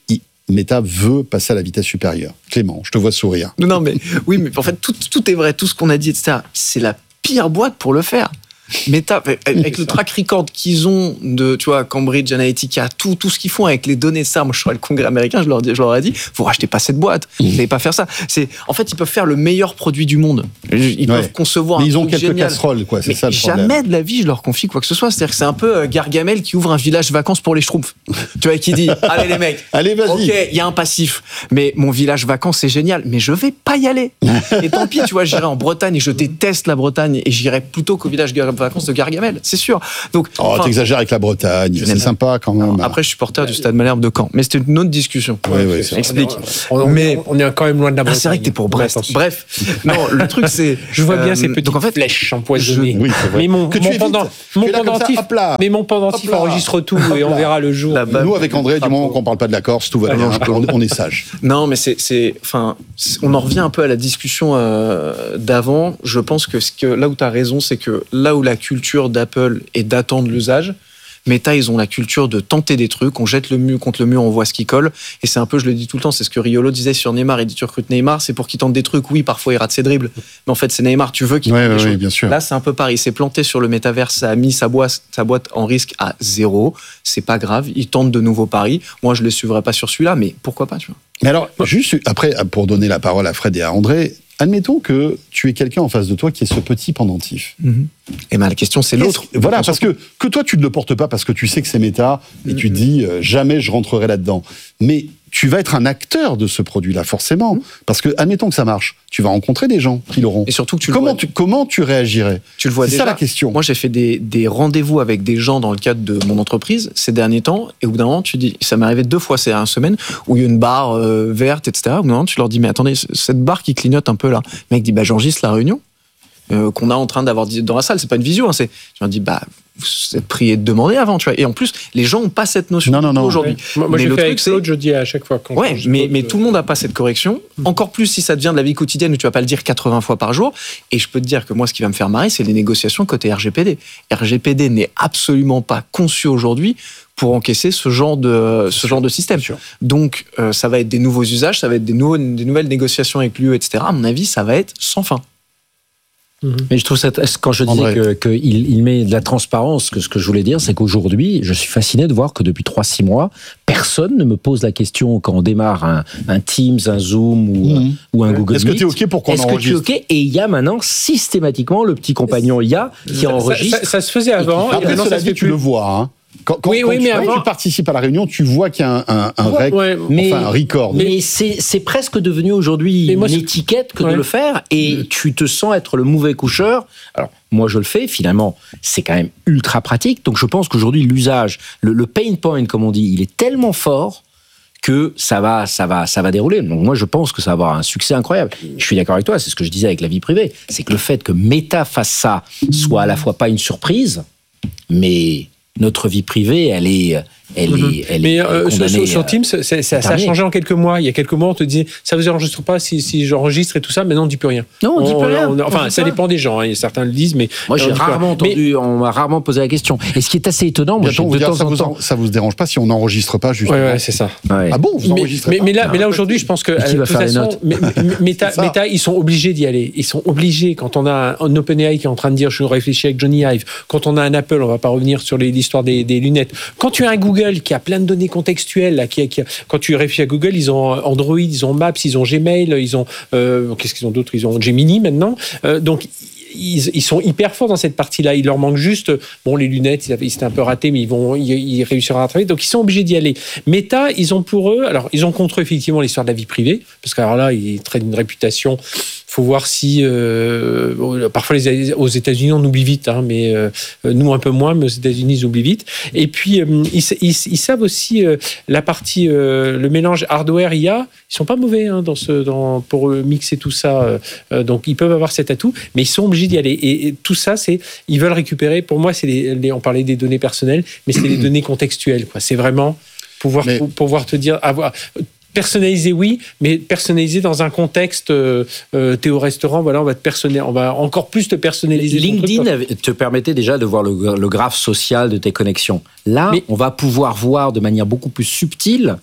Meta veut passer à la vitesse supérieure. Clément, je te vois sourire. Non, mais oui, mais en fait, tout, tout est vrai, tout ce qu'on a dit, et cetera. C'est la pire boîte pour le faire. Meta, avec le track record qu'ils ont de, tu vois, Cambridge Analytica, tout, tout ce qu'ils font avec les données, ça, moi je serais le congrès américain, je leur, je leur ai dit, vous rachetez pas cette boîte, vous n'allez pas faire ça. C'est, en fait, ils peuvent faire le meilleur produit du monde. Ils ouais. peuvent concevoir mais un ils ont truc quelques génial. casseroles, quoi, c'est mais ça le problème. Jamais de la vie, je leur confie quoi que ce soit. C'est-à-dire que c'est un peu euh, Gargamel qui ouvre un village vacances pour les schtroumpfs. Tu vois, qui dit, allez les mecs, allez, vas-y. Ok, il y a un passif, mais mon village vacances, c'est génial, mais je vais pas y aller. Et tant pis, tu vois, j'irai en Bretagne et je déteste la Bretagne et j'irai plutôt qu'au village vacances de Gargamel. C'est sûr. Donc, oh, t'exagères avec la Bretagne, c'est sympa quand même. Après, je suis porteur du Stade Malherbe de Caen, mais c'était une autre discussion. Oui, oui, explique. On, on, mais on est quand même loin de la Bretagne. Ah, c'est vrai que t'es pour Brest. Bref, non, le truc c'est, je vois bien euh, ces petites donc en fait, flèches empoisonnées. Je, oui, mais mon, que mon, pendant, mon pendentif, ça, mais mon pendentif enregistre tout et on verra le jour. Nous, avec André, du moment qu'on parle pas de la Corse, tout va bien. On est sage. Non, mais c'est, c'est, enfin, on en revient un peu à la discussion euh, d'avant. Je pense que, ce que là où t'as raison, c'est que là où la culture d'Apple est d'attendre l'usage, Meta, ils ont la culture de tenter des trucs, on jette le mur contre le mur, on voit ce qui colle, et c'est un peu, je le dis tout le temps, c'est ce que Riolo disait sur Neymar, il dit tu recrutes Neymar, c'est pour qu'il tente des trucs, oui, parfois il rate ses dribbles, mais en fait c'est Neymar, tu veux qu'il ouais, tente ouais, des ouais, choses. Bien sûr. Là, c'est un peu pareil, il s'est planté sur le métaverse, ça a mis sa boîte, sa boîte en risque à zéro, c'est pas grave, il tente de nouveaux paris, moi je ne les suivrai pas sur celui-là, mais pourquoi pas, tu vois. Mais alors, juste après, pour donner la parole à Fred et à André, admettons que tu aies quelqu'un en face de toi qui est ce petit pendentif. Mm-hmm. Et ben la question c'est l'autre. Voilà, parce que, que toi tu ne le portes pas parce que tu sais que c'est méta et mm-hmm. tu te dis euh, jamais je rentrerai là-dedans. Mais tu vas être un acteur de ce produit-là, forcément. Mm-hmm. Parce que, admettons que ça marche, tu vas rencontrer des gens qui l'auront. Et surtout que tu comment, le vois. Tu, comment tu réagirais? Tu le vois c'est déjà. C'est ça la question. Moi, j'ai fait des, des rendez-vous avec des gens dans le cadre de mon entreprise ces derniers temps, et au bout d'un moment, tu dis, ça m'est arrivé deux fois ces dernières semaines, où il y a une barre euh, verte, et cetera. Au bout d'un moment, tu leur dis, mais attendez, cette barre qui clignote un peu là. Le mec dit, bah, j'enregistre la réunion euh, qu'on a en train d'avoir dans la salle. C'est pas une visio, hein, c'est. Je leur dis, bah, vous êtes prié de demander avant, tu vois. Et en plus, les gens n'ont pas cette notion non, non, non, aujourd'hui. Ouais. Moi, moi j'ai fait avec Claude, je dis à chaque fois. Quand ouais, mais, Claude, mais tout le monde n'a pas cette correction. Mmh. Encore plus si ça devient de la vie quotidienne où tu vas pas le dire quatre-vingts fois par jour. Et je peux te dire que moi, ce qui va me faire marrer, c'est les négociations côté R G P D. R G P D n'est absolument pas conçu aujourd'hui pour encaisser ce genre de, ce genre de système. Donc, euh, ça va être des nouveaux usages, ça va être des, nouveaux, des nouvelles négociations avec l'U E, et cetera. À mon avis, ça va être sans fin. Mais je trouve ça, quand je disais qu'il que il met de la transparence, que ce que je voulais dire, c'est qu'aujourd'hui, je suis fasciné de voir que depuis trois six mois, personne ne me pose la question quand on démarre un, un Teams, un Zoom ou, mmh. ou un ouais. Google Est-ce Meet. Est-ce que tu es OK pour qu'on Est-ce enregistre? que tu es OK? Et il y a maintenant systématiquement le petit compagnon I A qui ça, enregistre. Ça, ça, ça se faisait avant. Après, et maintenant, ça se fait tu plus. Le vois, hein. Quand, quand, oui, quand, oui, tu, mais quand avant... tu participes à la réunion, tu vois qu'il y a un, un, un, ouais, rec, ouais, mais, enfin, un record. Mais c'est, c'est presque devenu aujourd'hui une étiquette que ouais. de le faire, et mmh. tu te sens être le mauvais coucheur. Alors, moi, je le fais, finalement, c'est quand même ultra pratique. Donc, je pense qu'aujourd'hui, l'usage, le, le pain point, comme on dit, il est tellement fort que ça va, ça va, ça va dérouler. Donc, moi, je pense que ça va avoir un succès incroyable. Je suis d'accord avec toi, c'est ce que je disais avec la vie privée. C'est que le fait que Meta fasse ça soit à la fois pas une surprise, mais notre vie privée, elle est, elle mm-hmm. est, elle mais est euh, sur, sur Teams, c'est, c'est, ça, ça a changé en quelques mois. Il y a quelques mois, on te dit, ça vous enregistre pas si, si j'enregistre et tout ça, mais non, on dit plus rien. Non, on, on dit plus rien. On, on, enfin, ça pas. Dépend des gens. Hein, certains le disent, mais moi, j'ai rarement entendu. Mais, on m'a rarement posé la question. Et ce qui est assez étonnant, moi, de dire, temps ça en vous temps, ça vous dérange pas si on n'enregistre pas justement. Ouais, ouais, c'est ça. Ouais. Ah bon, vous enregistrez mais, pas mais là, mais là aujourd'hui, je pense que qui va faire les notes. Meta, Meta, ils sont obligés d'y aller. Ils sont obligés. Quand on a un OpenAI qui est en train de dire, je réfléchis avec Johnny Ive. Quand on a un Apple, on va pas revenir sur l'histoire des, des lunettes. Quand tu as un Google qui a plein de données contextuelles, là, qui, qui, quand tu réfléchis à Google, ils ont Android, ils ont Maps, ils ont Gmail, ils ont euh, qu'est-ce qu'ils ont d'autre? Ils ont Gemini maintenant. Euh, donc Ils, ils sont hyper forts dans cette partie-là. Il leur manque juste, bon, les lunettes, ils, avaient, ils étaient un peu ratés, mais ils vont, ils, ils réussiront à travailler. Donc, ils sont obligés d'y aller. Meta, ils ont pour eux, alors, ils ont contre eux, effectivement, l'histoire de la vie privée, parce que, alors là, ils traînent une réputation. Faut voir si, euh, parfois, les, aux États-Unis, on oublie vite, hein, mais euh, nous, un peu moins, mais aux États-Unis, ils oublient vite. Et puis, euh, ils, ils, ils savent aussi euh, la partie, euh, le mélange hardware-I A, ils sont pas mauvais, hein, dans ce, dans, pour mixer tout ça. Euh, donc, ils peuvent avoir cet atout, mais ils sont obligés d'y aller. Et, et tout ça, c'est, ils veulent récupérer. Pour moi, c'est les, les, on parlait des données personnelles, mais c'est les données contextuelles, quoi. C'est vraiment pouvoir, mais... pouvoir te dire, avoir. Personnaliser, oui, mais personnaliser dans un contexte, euh, euh, t'es au restaurant, voilà, on va te personnaliser, on va encore plus te personnaliser. LinkedIn truc, te permettait déjà de voir le, le graphe social de tes connexions. Là, mais, on va pouvoir voir de manière beaucoup plus subtile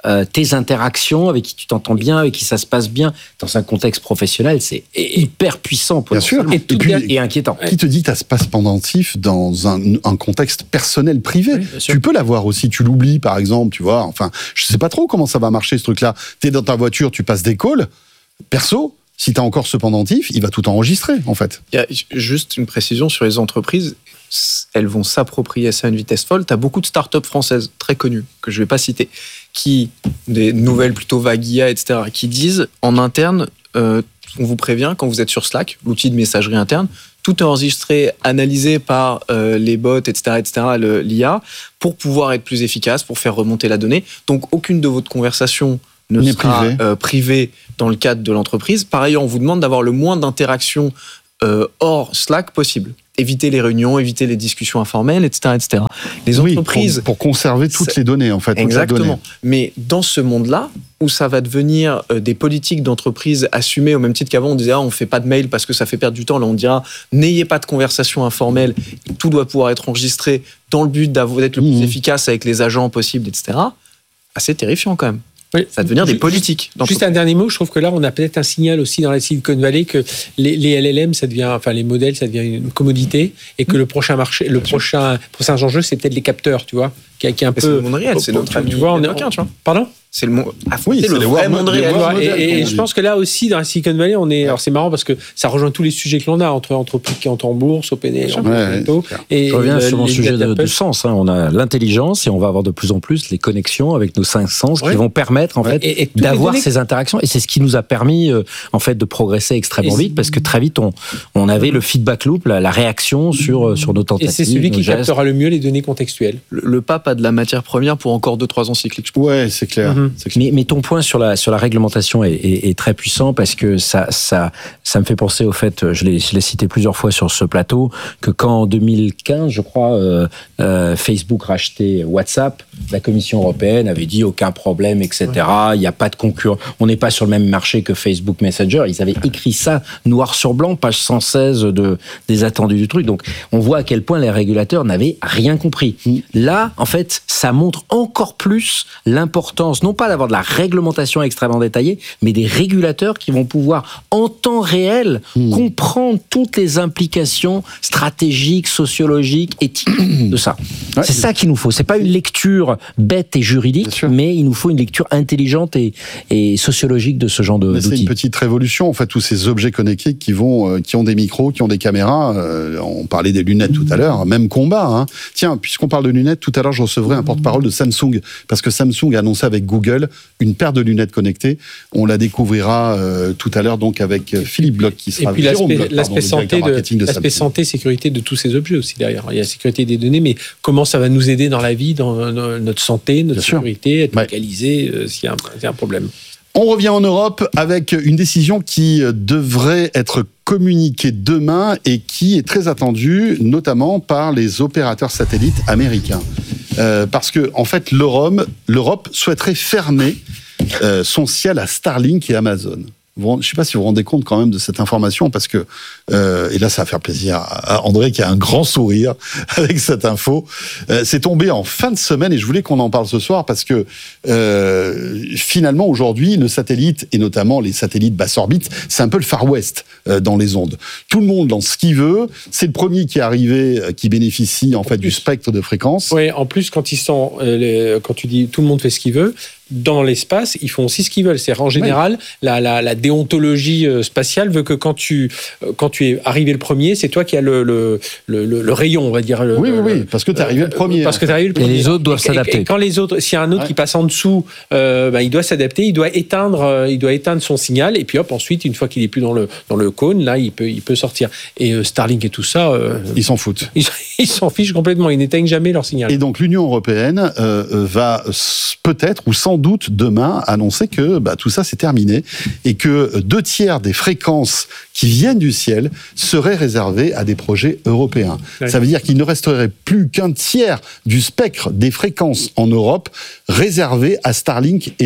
euh, tes interactions, avec qui tu t'entends bien, avec qui ça se passe bien, dans un contexte professionnel, c'est hyper puissant. Bien sûr. Et, tout et, puis, et inquiétant. Qui te dit tu as ce passe pendentif dans un, un contexte personnel privé? Oui, tu peux l'avoir aussi, tu l'oublies par exemple, tu vois. Enfin, je sais pas trop comment ça va marcher ce truc-là. Tu es dans ta voiture, tu passes des calls, perso. Si tu as encore ce pendentif, il va tout enregistrer, en fait. Il y a juste une précision sur les entreprises. Elles vont s'approprier ça à une vitesse folle. Tu as beaucoup de startups françaises très connues, que je ne vais pas citer, qui, des nouvelles plutôt Vaguia, et cetera, qui disent en interne, euh, on vous prévient, quand vous êtes sur Slack, l'outil de messagerie interne, tout est enregistré, analysé par euh, les bots, et cetera, et cetera, le, l'I A, pour pouvoir être plus efficace, pour faire remonter la donnée. Donc, aucune de votre conversation ne On sera privé. Euh, privée dans le cadre de l'entreprise. Par ailleurs, on vous demande d'avoir le moins d'interactions euh, hors Slack possible. Éviter les réunions, éviter les discussions informelles, et cetera, et cetera. Les oui, entreprises... Pour, pour conserver toutes les données, en fait. Exactement. Mais dans ce monde-là, où ça va devenir euh, des politiques d'entreprise assumées, au même titre qu'avant, on disait ah, on ne fait pas de mail parce que ça fait perdre du temps. Là, on dira n'ayez pas de conversation informelle. Tout doit pouvoir être enregistré dans le but d'être le plus mmh. efficace avec les agents possibles, et cetera. Assez terrifiant quand même. Oui. Ça va devenir des politiques. Juste un dernier mot, je trouve que là, on a peut-être un signal aussi dans la Silicon Valley que les, les L L M, ça devient, enfin les modèles, ça devient une commodité, et que mmh. le prochain marché, le prochain, prochain enjeu, c'est peut-être les capteurs, tu vois, qui, qui est un Mais peu. C'est le monde réel, c'est notre ami. Tu vois, on est, tu vois. Pardon. C'est le monde. Ah, oui, c'est le les vrai monde réel. Et, et je pense que là aussi, dans la Silicon Valley, on est. Alors c'est marrant parce que ça rejoint tous les sujets que l'on a entre entreprises qui entrent en bourse, OpenAI, en ouais, et je reviens sur mon sujet de, de sens. Hein. On a l'intelligence et on va avoir de plus en plus les connexions avec nos cinq sens ouais. qui vont permettre en fait et, et d'avoir données... ces interactions. Et c'est ce qui nous a permis euh, en fait de progresser extrêmement et vite parce que très vite on on avait le feedback loop, la, la réaction sur sur nos tentatives. Et c'est celui qui gestes. captera le mieux les données contextuelles. Le, le pape a de la matière première pour encore deux trois ans cycliques. Ouais, c'est clair. Mm-hmm. C'est clair. Mais, mais ton point sur la sur la réglementation est, est, est très puissant parce que ça ça ça me fait penser au fait, je l'ai je l'ai cité plusieurs fois sur ce plateau, que quand en deux mille quinze, je crois, euh, euh, Facebook rachetait WhatsApp, la Commission européenne avait dit aucun problème, et cetera. Il n'y a pas de concurrence, on n'est pas sur le même marché que Facebook Messenger. Ils avaient écrit ça noir sur blanc, page cent seize de des attendus du truc. Donc on voit à quel point les régulateurs n'avaient rien compris. Là, en fait, ça montre encore plus l'importance, non pas d'avoir de la réglementation extrêmement détaillée, mais des régulateurs qui vont pouvoir, en temps réel, mmh. comprendre toutes les implications stratégiques, sociologiques, éthiques de ça. Ouais, c'est ça qu'il nous faut. C'est pas une lecture bête et juridique, mais il nous faut une lecture intelligente et, et sociologique de ce genre de, mais d'outils. C'est une petite révolution, en fait, tous ces objets connectés qui vont, euh, qui ont des micros, qui ont des caméras. Euh, on parlait des lunettes tout à l'heure, même combat. Hein. Tiens, puisqu'on parle de lunettes, tout à l'heure, je recevrai un porte-parole de Samsung, parce que Samsung a annoncé avec Google une paire de lunettes connectées. On la découvrira euh, tout à l'heure donc avec euh, Philippe Bloch qui sera. Et puis l'aspect, Bloch, l'aspect pardon, santé, de, de l'aspect santé, sécurité de tous ces objets aussi derrière. Il y a la sécurité des données, mais comment ça va nous aider dans la vie, dans notre santé, notre Bien sécurité, sûr. Être localisé ouais. euh, s'il y a un, s'il y a un problème. On revient en Europe avec une décision qui devrait être communiquée demain et qui est très attendue, notamment par les opérateurs satellites américains. Euh, parce que, en fait, l'Europe, l'Europe souhaiterait fermer euh, son ciel à Starlink et Amazon. Je ne sais pas si vous vous rendez compte quand même de cette information, parce que, euh, et là ça va faire plaisir à André qui a un grand sourire avec cette info, euh, c'est tombé en fin de semaine et je voulais qu'on en parle ce soir parce que euh, finalement aujourd'hui le satellite, et notamment les satellites basse orbite, c'est un peu le Far West euh, dans les ondes. Tout le monde lance ce qu'il veut, c'est le premier qui est arrivé, euh, qui bénéficie en, en fait plus, du spectre de fréquence. Oui, en plus quand ils sont, euh, les, quand tu dis tout le monde fait ce qu'il veut, dans l'espace, ils font aussi ce qu'ils veulent. C'est en général, ouais. la, la, la déontologie spatiale veut que quand tu, quand tu es arrivé le premier, c'est toi qui as le, le, le, le rayon, on va dire. Le, oui, oui, oui, parce que tu es arrivé le premier. Parce que tu es arrivé le premier. Et les autres doivent et, s'adapter. Et quand les autres, s'il y a un autre ouais. qui passe en dessous, euh, bah, il doit s'adapter, il doit éteindre, euh, il doit éteindre son signal, et puis hop, ensuite, une fois qu'il est plus dans le dans le cône, là, il peut, il peut sortir. Et euh, Starlink et tout ça, euh, ils s'en foutent. Ils, ils s'en fichent complètement. Ils n'éteignent jamais leur signal. Et donc l'Union européenne euh, va peut-être ou sans doute demain annoncer que bah, tout ça c'est terminé et que deux tiers des fréquences qui viennent du ciel seraient réservées à des projets européens. Oui. Ça veut dire qu'il ne resterait plus qu'un tiers du spectre des fréquences en Europe réservé à Starlink et Léo.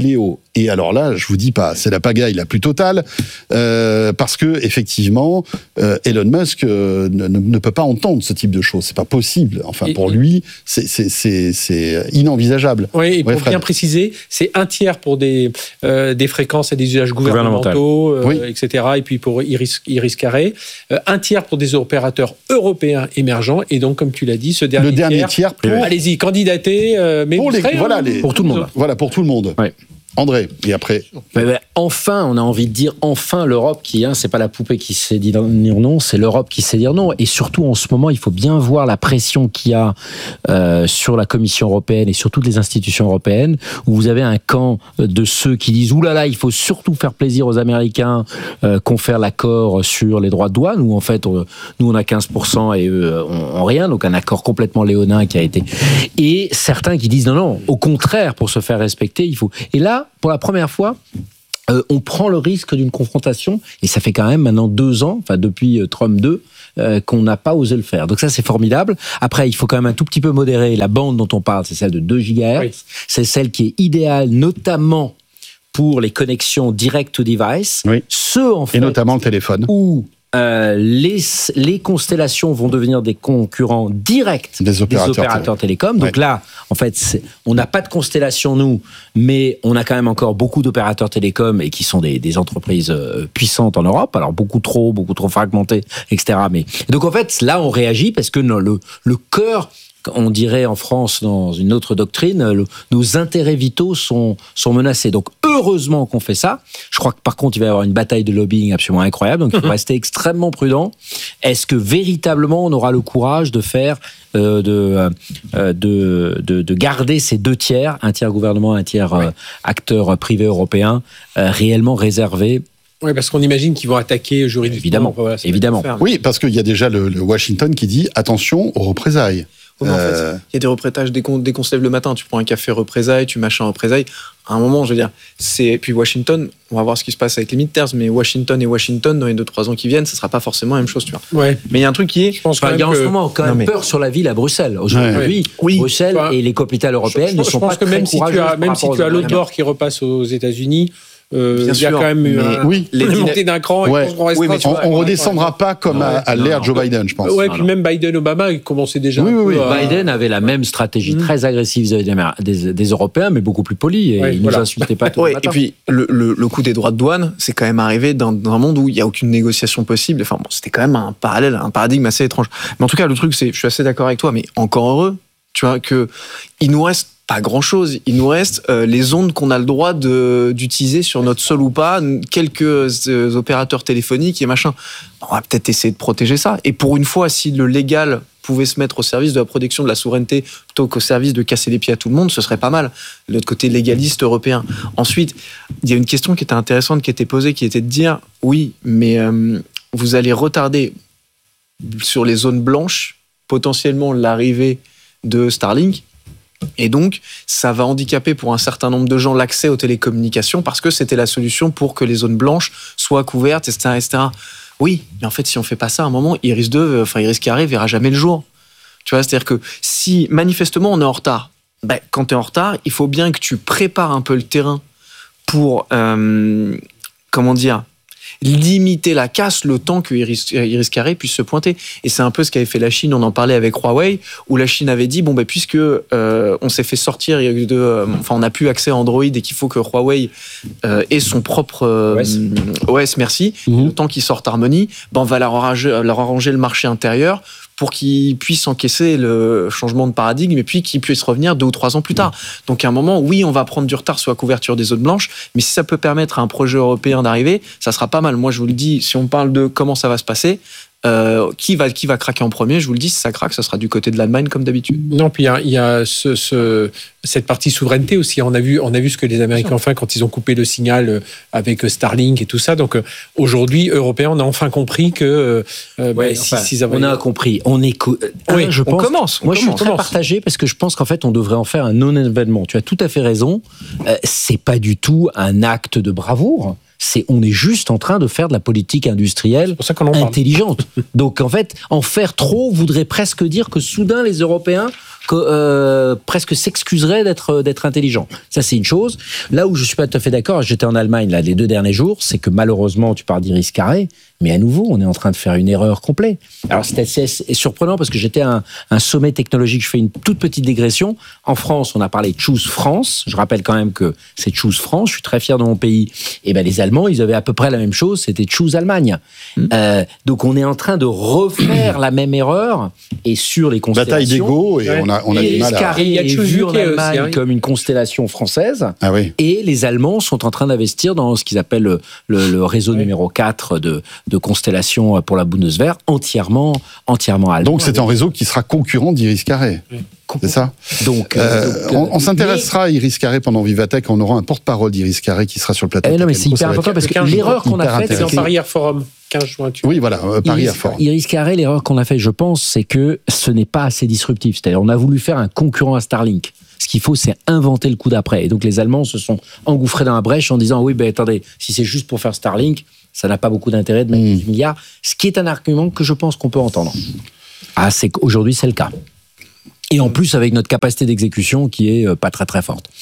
Et alors là, je vous dis pas, c'est la pagaille la plus totale, euh, parce que effectivement, euh, Elon Musk euh, ne, ne peut pas entendre ce type de choses. C'est pas possible. Enfin, et, pour lui, c'est, c'est, c'est, c'est inenvisageable. Oui, et ouais, pour Fred. bien préciser, c'est un tiers pour des euh, des fréquences et des usages gouvernementaux, euh, oui. et cetera. Et puis pour Iris, Iris Carré, euh, un tiers pour des opérateurs européens émergents. Et donc, comme tu l'as dit, ce dernier, le dernier tiers, tiers pour... allez-y, candidatez, euh, mais pour, les, serez, voilà, hein, les, pour tout le monde. Voilà, pour tout le monde. Ouais. André, et après. Mais ben, enfin, on a envie de dire enfin l'Europe qui, hein, c'est pas la poupée qui sait dire non, c'est l'Europe qui sait dire non. Et surtout en ce moment, il faut bien voir la pression qu'il y a euh, sur la Commission européenne et sur toutes les institutions européennes, où vous avez un camp de ceux qui disent oulala, là là, il faut surtout faire plaisir aux Américains, euh, confère l'accord sur les droits de douane, où en fait, on, nous on a quinze pour cent et eux ont rien, donc un accord complètement léonin qui a été. Et certains qui disent non, non, au contraire, pour se faire respecter, il faut. Et là, pour la première fois, euh, on prend le risque d'une confrontation, et ça fait quand même maintenant deux ans, enfin depuis euh, Trump deux, euh, qu'on n'a pas osé le faire. Donc ça, c'est formidable. Après, il faut quand même un tout petit peu modérer. La bande dont on parle, c'est celle de deux gigahertz. Oui. C'est celle qui est idéale, notamment pour les connexions direct to device. Oui. Ceux, en fait, et notamment le téléphone. Où Euh, les, les constellations vont devenir des concurrents directs des opérateurs, des opérateurs télé. télécoms. Donc ouais. là, en fait, c'est, on n'a pas de constellation, nous, mais on a quand même encore beaucoup d'opérateurs télécoms et qui sont des, des entreprises euh, puissantes en Europe. Alors, beaucoup trop, beaucoup trop fragmentées, et cetera. Mais, donc, en fait, là, on réagit parce que no, le, le cœur... On dirait en France, dans une autre doctrine, le, nos intérêts vitaux sont, sont menacés. Donc, heureusement qu'on fait ça. Je crois que, par contre, il va y avoir une bataille de lobbying absolument incroyable. Donc, il faut rester extrêmement prudent. Est-ce que, véritablement, on aura le courage de faire, euh, de, euh, de, de, de garder ces deux tiers, un tiers gouvernement, un tiers euh, acteur privé européen, euh, réellement réservés? Oui, parce qu'on imagine qu'ils vont attaquer juridiquement. Évidemment, voilà, évidemment. Oui, parce qu'il y a déjà le, le Washington qui dit attention aux représailles. Ouais, en fait, il y a des représailles dès qu'on, dès qu'on se lève le matin. Tu prends un café représailles, tu mâches un représailles. À un moment, je veux dire, c'est. Puis Washington, on va voir ce qui se passe avec les midterms, mais Washington et Washington, dans les deux trois ans qui viennent, ça sera pas forcément la même chose, tu vois. Ouais. Mais il y a un truc qui est. Je pense enfin, il y a en que... ce moment quand même non, mais... peur sur la ville à Bruxelles. Aujourd'hui, ouais. oui. Bruxelles enfin, et les capitales européennes je, ne sont je pense pas que très même si tu as, même si tu as l'autre bord qui repasse aux États-Unis. Euh, il y a sûr, quand même eu un, oui, les montées d'un cran. Ouais. Et on, oui, mais on, on redescendra pas comme à, à l'ère Joe Biden, je pense. Ouais, puis même Biden, Obama, ils commençaient déjà. Oui, un oui, peu oui. à... Biden avait la même stratégie mmh. très agressive vis-à-vis des, des Européens, mais beaucoup plus polie. Et ouais, ils voilà. nous insultaient pas tout ouais, le matin. Et puis le, le, le coup des droits de douane, c'est quand même arrivé dans, dans un monde où il y a aucune négociation possible. Enfin bon, c'était quand même un parallèle, un paradigme assez étrange. Mais en tout cas, le truc, c'est, je suis assez d'accord avec toi, mais encore heureux, tu vois, que il nous reste pas grand-chose. Il nous reste euh, les ondes qu'on a le droit de, d'utiliser sur notre sol ou pas, quelques euh, opérateurs téléphoniques et machin. On va peut-être essayer de protéger ça. Et pour une fois, si le légal pouvait se mettre au service de la protection de la souveraineté plutôt qu'au service de casser les pieds à tout le monde, ce serait pas mal. De l'autre côté légaliste européen. Ensuite, il y a une question qui était intéressante, qui était posée, qui était de dire, oui, mais euh, vous allez retarder sur les zones blanches potentiellement l'arrivée de Starlink. Et donc, ça va handicaper pour un certain nombre de gens l'accès aux télécommunications parce que c'était la solution pour que les zones blanches soient couvertes, et cetera, et cetera. Oui, mais en fait, si on fait pas ça, à un moment, Iris deux, enfin Iris Carré verra jamais le jour. Tu vois, c'est-à-dire que si manifestement on est en retard, ben, quand tu es en retard, il faut bien que tu prépares un peu le terrain pour, euh, comment dire, limiter la casse le temps que Iris, Iris Carré puisse se pointer. Et c'est un peu ce qu'avait fait la Chine, on en parlait avec Huawei, où la Chine avait dit, bon, ben, puisque euh, on s'est fait sortir de... Euh, enfin, on n'a plus accès à Android et qu'il faut que Huawei euh, ait son propre euh, O S. O S, merci, mmh. le temps qu'ils sortent Harmony, ben, on va leur arranger, leur arranger le marché intérieur pour qu'ils puissent encaisser le changement de paradigme et puis qu'ils puissent revenir deux ou trois ans plus tard. Donc à un moment, oui, on va prendre du retard sur la couverture des zones blanches, mais si ça peut permettre à un projet européen d'arriver, ça sera pas mal. Moi, je vous le dis, si on parle de comment ça va se passer, euh, qui va qui va craquer en premier, je vous le dis, si ça craque, ça sera du côté de l'Allemagne comme d'habitude. Non, puis il y a, il y a ce, ce, cette partie souveraineté aussi. On a vu, on a vu ce que les Américains ont fait quand ils ont coupé le signal avec Starlink et tout ça. Donc aujourd'hui, Européens, on a enfin compris que euh, ouais, bah, enfin, si, si avaient... on a compris. On est, co- oui, je on pense. commence. On moi, commence. je suis très partagé parce que je pense qu'en fait, on devrait en faire un non-événement. Tu as tout à fait raison. Euh, c'est pas du tout un acte de bravoure. C'est, on est juste en train de faire de la politique industrielle intelligente. Donc en fait, en faire trop voudrait presque dire que soudain les Européens euh, presque s'excuserait d'être d'être intelligent. Ça, c'est une chose. Là où je suis pas tout à fait d'accord, j'étais en Allemagne là les deux derniers jours, c'est que malheureusement, tu parles d'Iris Carré, mais à nouveau, on est en train de faire une erreur complète. Alors, c'est assez surprenant parce que j'étais à un, un sommet technologique. Je fais une toute petite digression. En France, on a parlé de Choose France. Je rappelle quand même que c'est Choose France. Je suis très fier de mon pays. Et ben, les Allemands, ils avaient à peu près la même chose. C'était Choose Allemagne. Mmh. Euh, donc, on est en train de refaire la même erreur et sur les constellations. Bataille d'ego et ouais. on a, on a et du mal à... Carré il y a est vu en Allemagne aussi, comme une constellation française. Ah oui. Et les Allemands sont en train d'investir dans ce qu'ils appellent le, le, le réseau oui. numéro quatre de, de constellations pour la Bundeswehr, entièrement, entièrement allemand. Donc c'est un réseau qui sera concurrent d'Iris Carré. Oui. C'est ça. Donc, euh, donc on, on s'intéressera mais... à Iris Carré pendant Vivatech. On aura un porte-parole d'Iris Carré qui sera sur le plateau. Eh non, mais c'est hyper important parce que l'erreur qu'on a faite, c'est en Paris Air Forum. quinze juin. Tu oui, voilà, euh, Paris Air Forum. Iris Carré, l'erreur qu'on a faite, je pense, c'est que ce n'est pas assez disruptif. C'est-à-dire, on a voulu faire un concurrent à Starlink. Ce qu'il faut, c'est inventer le coup d'après. Et donc, les Allemands se sont engouffrés dans la brèche en disant, oui, ben attendez, si c'est juste pour faire Starlink, ça n'a pas beaucoup d'intérêt de mettre mmh. dix milliards. Ce qui est un argument que je pense qu'on peut entendre. Ah, c'est qu'aujourd'hui, c'est le cas. Et en plus, avec notre capacité d'exécution qui est pas très très forte.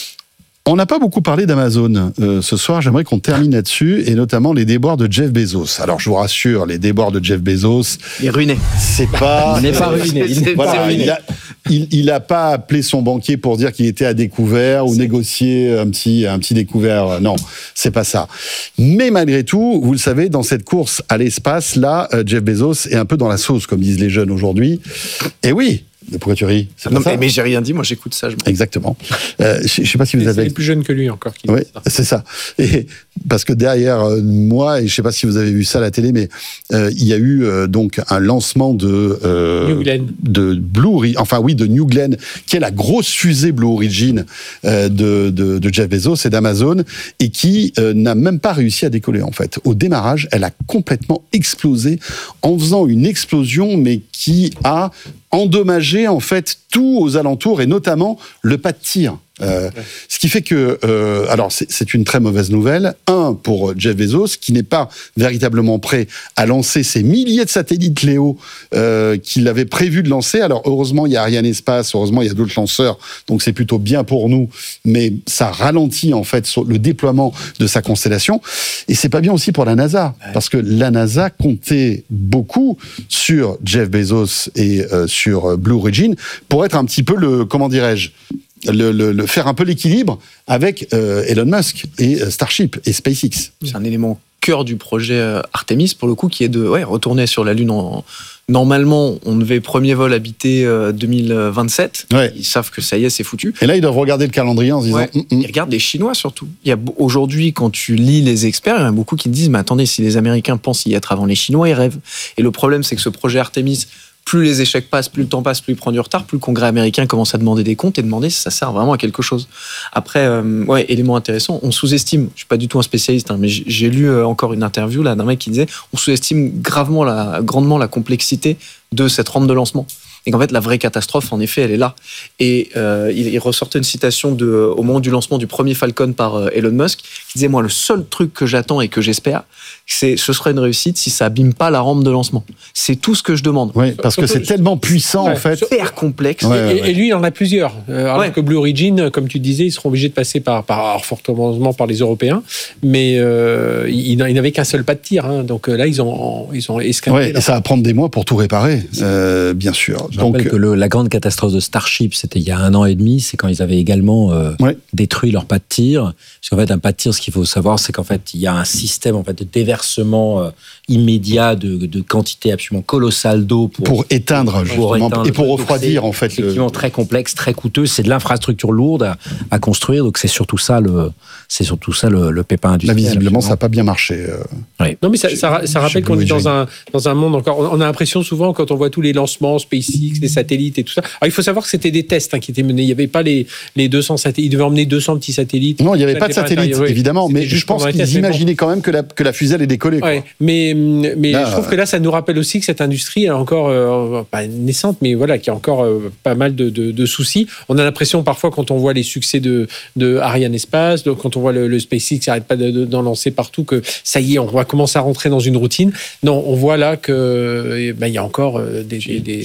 On n'a pas beaucoup parlé d'Amazon euh, ce soir. J'aimerais qu'on termine là-dessus, et notamment les déboires de Jeff Bezos. Alors, je vous rassure, les déboires de Jeff Bezos... Il est ruiné. C'est pas... Il n'est pas ruiné. Il n'est voilà, pas ruiné. Il a, il, il a pas appelé son banquier pour dire qu'il était à découvert ou c'est... négocier un petit, un petit découvert. Non, c'est pas ça. Mais malgré tout, vous le savez, dans cette course à l'espace, là, Jeff Bezos est un peu dans la sauce, comme disent les jeunes aujourd'hui. Et oui... Mais pourquoi tu ris? C'est non, mais, mais j'ai rien dit, moi j'écoute ça. Je Exactement. Euh, je ne sais pas si vous c'est avez. C'est les plus jeunes que lui encore qui oui, disent ça. C'est ça. Et parce que derrière euh, moi, et je ne sais pas si vous avez vu ça à la télé, mais euh, il y a eu euh, donc un lancement de euh, New Glenn. de Blue, enfin oui, de New Glenn, qui est la grosse fusée Blue Origin euh, de, de, de Jeff Bezos et d'Amazon, et qui euh, n'a même pas réussi à décoller en fait. Au démarrage, elle a complètement explosé en faisant une explosion, mais qui a endommagé en fait tout aux alentours et notamment le pas de tir. Euh, ouais. Ce qui fait que, euh, alors c'est, c'est une très mauvaise nouvelle. Un, pour Jeff Bezos, qui n'est pas véritablement prêt à lancer ces milliers de satellites Léo euh, qu'il avait prévu de lancer. Alors heureusement, il y a Ariane Espace, heureusement, il y a d'autres lanceurs, donc c'est plutôt bien pour nous, mais ça ralentit en fait le déploiement de sa constellation. Et c'est pas bien aussi pour la NASA, ouais. parce que la NASA comptait beaucoup sur Jeff Bezos et euh, sur Blue Origin pour être un petit peu le, comment dirais-je, Le, le, le faire un peu l'équilibre avec euh, Elon Musk et euh, Starship et SpaceX. C'est un élément cœur du projet euh, Artemis, pour le coup, qui est de ouais, retourner sur la Lune. En... Normalement, on devait premier vol habiter euh, deux mille vingt-sept. Ouais. Ils savent que ça y est, c'est foutu. Et là, ils doivent regarder le calendrier en se disant... Ouais. Mm, mm. Ils regardent les Chinois, surtout. Il y a, aujourd'hui, quand tu lis les experts, il y en a beaucoup qui te disent, mais attendez, si les Américains pensent y être avant les Chinois, ils rêvent. Et le problème, c'est que ce projet Artemis... plus les échecs passent, plus le temps passe, plus il prend du retard, plus le Congrès américain commence à demander des comptes et demander si ça sert vraiment à quelque chose. Après, euh, ouais, élément intéressant, on sous-estime, je suis pas du tout un spécialiste, hein, mais j'ai lu euh, encore une interview là d'un mec qui disait, on sous-estime gravement, la, grandement la complexité de cette rampe de lancement. Et qu'en fait, la vraie catastrophe, en effet, elle est là. Et euh, il, il ressortait une citation de, au moment du lancement du premier Falcon par euh, Elon Musk, qui disait, moi, le seul truc que j'attends et que j'espère, c'est ce sera une réussite si ça abîme pas la rampe de lancement. C'est tout ce que je demande. Oui, parce que c'est tellement puissant, ouais, en fait. Super complexe. Ouais, ouais, ouais. Et, et lui, il en a plusieurs. Euh, alors ouais. que Blue Origin, comme tu disais, ils seront obligés de passer par, par alors, fort heureusement par les Européens, mais euh, ils, ils n'avaient qu'un seul pas de tir. Hein, donc là, ils ont, ils ont escampé. Ouais, et ça va prendre des mois pour tout réparer, euh, bien sûr. Je donc, rappelle que le, la grande catastrophe de Starship, c'était il y a un an et demi, c'est quand ils avaient également euh, ouais. détruit leur pas de tir. Parce qu'en fait, un pas de tir, ce qu'il faut savoir, c'est qu'en fait, il y a un système en fait, de déversement euh, immédiat de, de quantité absolument colossale d'eau pour, pour éteindre, pour éteindre et pour refroidir en fait. Effectivement, le... très complexe, très coûteux. C'est de l'infrastructure lourde à, à construire, donc c'est surtout ça le, c'est surtout ça le, le pépin industriel. Là, visiblement, ça n'a pas bien marché. Euh... Oui. Non, mais ça, ça, ça rappelle qu'on est dans un dans un monde encore. On a l'impression souvent quand on voit tous les lancements, SpaceX, les satellites et tout ça. Alors, il faut savoir que c'était des tests hein, qui étaient menés. Il n'y avait pas les les deux cents satellites. Ils devaient emmener deux cents petits satellites. Non, il n'y avait pas de satellites, oui. évidemment. Mais je pense qu'ils imaginaient quand même que la que la fusée allait décoller. Ouais, mais mais là, je trouve que là, ça nous rappelle aussi que cette industrie est encore euh, pas naissante, mais voilà, qui a encore euh, pas mal de, de, de soucis. On a l'impression parfois quand on voit les succès de, de Ariane Espace, de, quand on voit le, le SpaceX qui n'arrête pas de, de, d'en lancer partout, que ça y est, on va commencer à rentrer dans une routine. Non, on voit là que ben, il y a encore euh, des, des, des tu mesures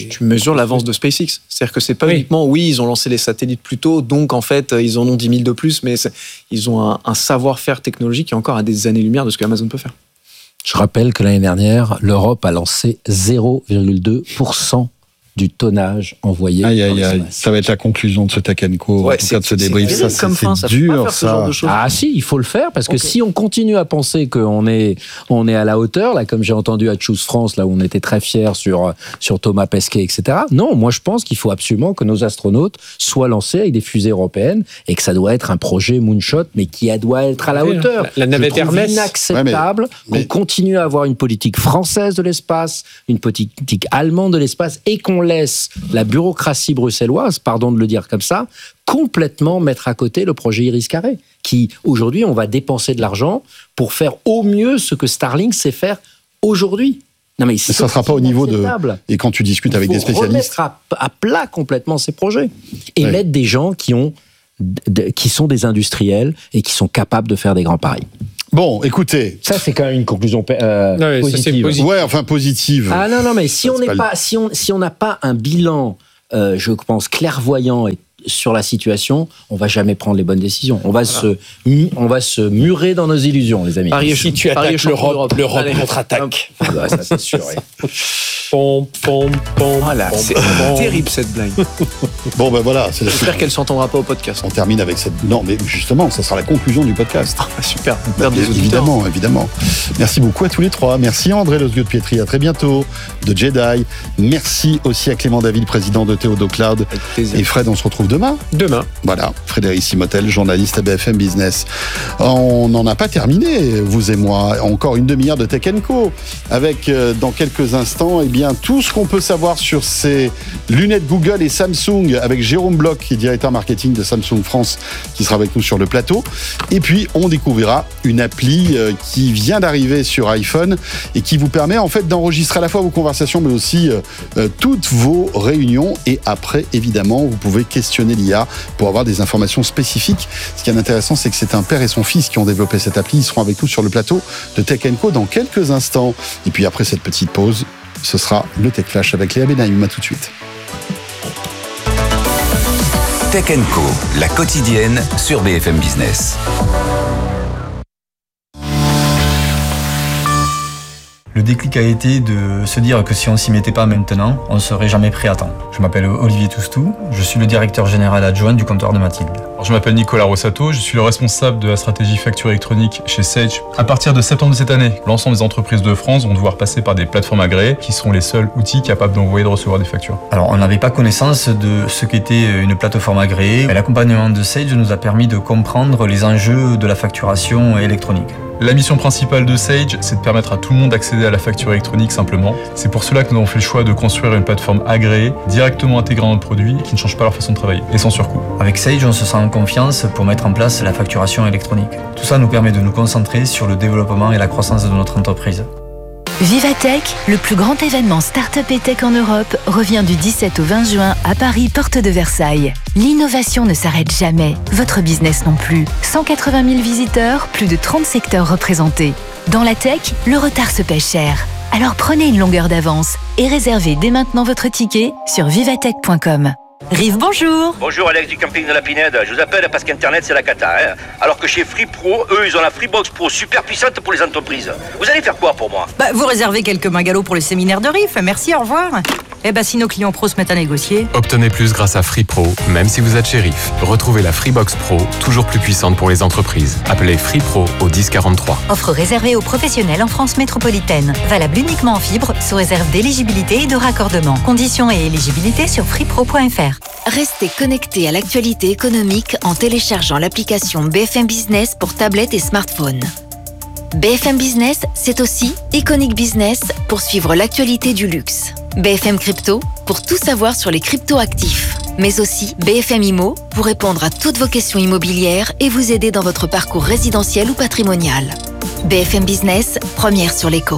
mesure l'avance de SpaceX. C'est-à-dire que c'est pas oui. uniquement, oui, ils ont lancé les satellites plus tôt, donc en fait, ils en ont dix mille de plus, mais ils ont un, un savoir-faire technologique qui est encore à des années-lumière de ce que Amazon peut faire. Je rappelle que l'année dernière, l'Europe a lancé zéro virgule deux pour cent du tonnage envoyé. Aïe, aïe, aïe. Ça va être la conclusion de ce Tech and Co, ouais, en tout cas de ce débrief. Ça, c'est, comme fin, c'est ça dur, ça. Genre de choses. Ah si, il faut le faire, parce que okay. si on continue à penser qu'on est, on est à la hauteur, là, comme j'ai entendu à Choose France, là où on était très fiers sur, sur Thomas Pesquet, et cetera. Non, moi je pense qu'il faut absolument que nos astronautes soient lancés avec des fusées européennes et que ça doit être un projet moonshot, mais qui doit être à la oui, hauteur. La, la navette Hermès. C'est inacceptable ouais, mais, mais... qu'on continue à avoir une politique française de l'espace, une politique allemande de l'espace, et qu'on laisse la bureaucratie bruxelloise, pardon de le dire comme ça, complètement mettre à côté le projet Iris-Carré, qui, aujourd'hui, on va dépenser de l'argent pour faire au mieux ce que Starlink sait faire aujourd'hui. Non mais, mais ça ne sera pas au niveau de... Et quand tu discutes avec des spécialistes... Il faut remettre à, à plat complètement ces projets. Et ouais. mettre des gens qui, ont, qui sont des industriels et qui sont capables de faire des grands paris. Bon, écoutez, ça c'est quand même une conclusion euh, ouais, positive. Ça, positif. Ouais, enfin positive. Ah non non, mais si ça, on n'est pas, pas, si on si on n'a pas un bilan, euh, je pense clairvoyant et sur la situation, on va jamais prendre les bonnes décisions. On va voilà. se, on va se murer dans nos illusions, les amis. Paris, si tu attaques l'Europe, l'Europe contre-attaque. Ouais, ça c'est sûr. Ouais. Pom, pom, pom, voilà, pom, c'est pom. terrible cette blague. Bon ben voilà, c'est j'espère qu'elle s'entendra pas au podcast. On termine avec cette. Non, mais justement, ça sera la conclusion du podcast. Ah, super. Bah, des évidemment, évidemment. Merci beaucoup à tous les trois. Merci André Losgueux de Pietri. À très bientôt. De Jedi. Merci aussi à Clément David, président de Théodo Cloud. Et Fred, on se retrouve demain. Demain. Voilà, Frédéric Simotel, journaliste à B F M Business. On n'en a pas terminé, vous et moi. Encore une demi-heure de Tech and Co. Avec, euh, dans quelques instants, eh bien, tout ce qu'on peut savoir sur ces lunettes Google et Samsung avec Jérôme Bloch, qui est directeur marketing de Samsung France, qui sera avec nous sur le plateau. Et puis, on découvrira une appli euh, qui vient d'arriver sur iPhone et qui vous permet en fait d'enregistrer à la fois vos conversations, mais aussi euh, euh, toutes vos réunions. Et après, évidemment, vous pouvez questionner l'I A pour avoir des informations spécifiques. Ce qui est intéressant, c'est que c'est un père et son fils qui ont développé cette appli. Ils seront avec nous sur le plateau de Tech and Co dans quelques instants. Et puis après cette petite pause, ce sera le Tech Flash avec Léa Benayoum. À tout de suite. Tech and Co, la quotidienne sur B F M Business. Le déclic a été de se dire que si on s'y mettait pas maintenant, on serait jamais prêt à temps. Je m'appelle Olivier Toustou, je suis le directeur général adjoint du comptoir de Mathilde. Alors, je m'appelle Nicolas Rossato, je suis le responsable de la stratégie facture électronique chez Sage. À partir de septembre de cette année, l'ensemble des entreprises de France vont devoir passer par des plateformes agréées qui seront les seuls outils capables d'envoyer et de recevoir des factures. Alors, on n'avait pas connaissance de ce qu'était une plateforme agréée. L'accompagnement de Sage nous a permis de comprendre les enjeux de la facturation électronique. La mission principale de Sage, c'est de permettre à tout le monde d'accéder à la facture électronique simplement. C'est pour cela que nous avons fait le choix de construire une plateforme agréée, directement intégrée dans notre produit, qui ne change pas leur façon de travailler, et sans surcoût. Avec Sage, on se sent en confiance pour mettre en place la facturation électronique. Tout ça nous permet de nous concentrer sur le développement et la croissance de notre entreprise. Vivatech, le plus grand événement start-up et tech en Europe, revient du dix-sept au vingt juin à Paris, porte de Versailles. L'innovation ne s'arrête jamais, votre business non plus. cent quatre-vingt mille visiteurs, plus de trente secteurs représentés. Dans la tech, le retard se paie cher. Alors prenez une longueur d'avance et réservez dès maintenant votre ticket sur vivatech point com. Rive, bonjour. Bonjour, Alex du camping de la Pinède. Je vous appelle parce qu'Internet, c'est la cata. Hein, alors que chez Free Pro, eux, ils ont la Freebox Pro super puissante pour les entreprises. Vous allez faire quoi pour moi? Bah, vous réservez quelques magalots pour le séminaire de Riff. Merci, au revoir. Eh ben, si nos clients pros se mettent à négocier. Obtenez plus grâce à Free Pro, même si vous êtes chez Riff. Retrouvez la Freebox Pro, toujours plus puissante pour les entreprises. Appelez Free Pro au dix quarante-trois. Offre réservée aux professionnels en France métropolitaine. Valable uniquement en fibre, sous réserve d'éligibilité et de raccordement. Conditions et éligibilité sur freepro point f r. Restez connectés à l'actualité économique en téléchargeant l'application B F M Business pour tablette et smartphone. B F M Business, c'est aussi Iconic Business pour suivre l'actualité du luxe. B F M Crypto pour tout savoir sur les crypto-actifs. Mais aussi B F M Immo pour répondre à toutes vos questions immobilières et vous aider dans votre parcours résidentiel ou patrimonial. B F M Business, première sur l'éco.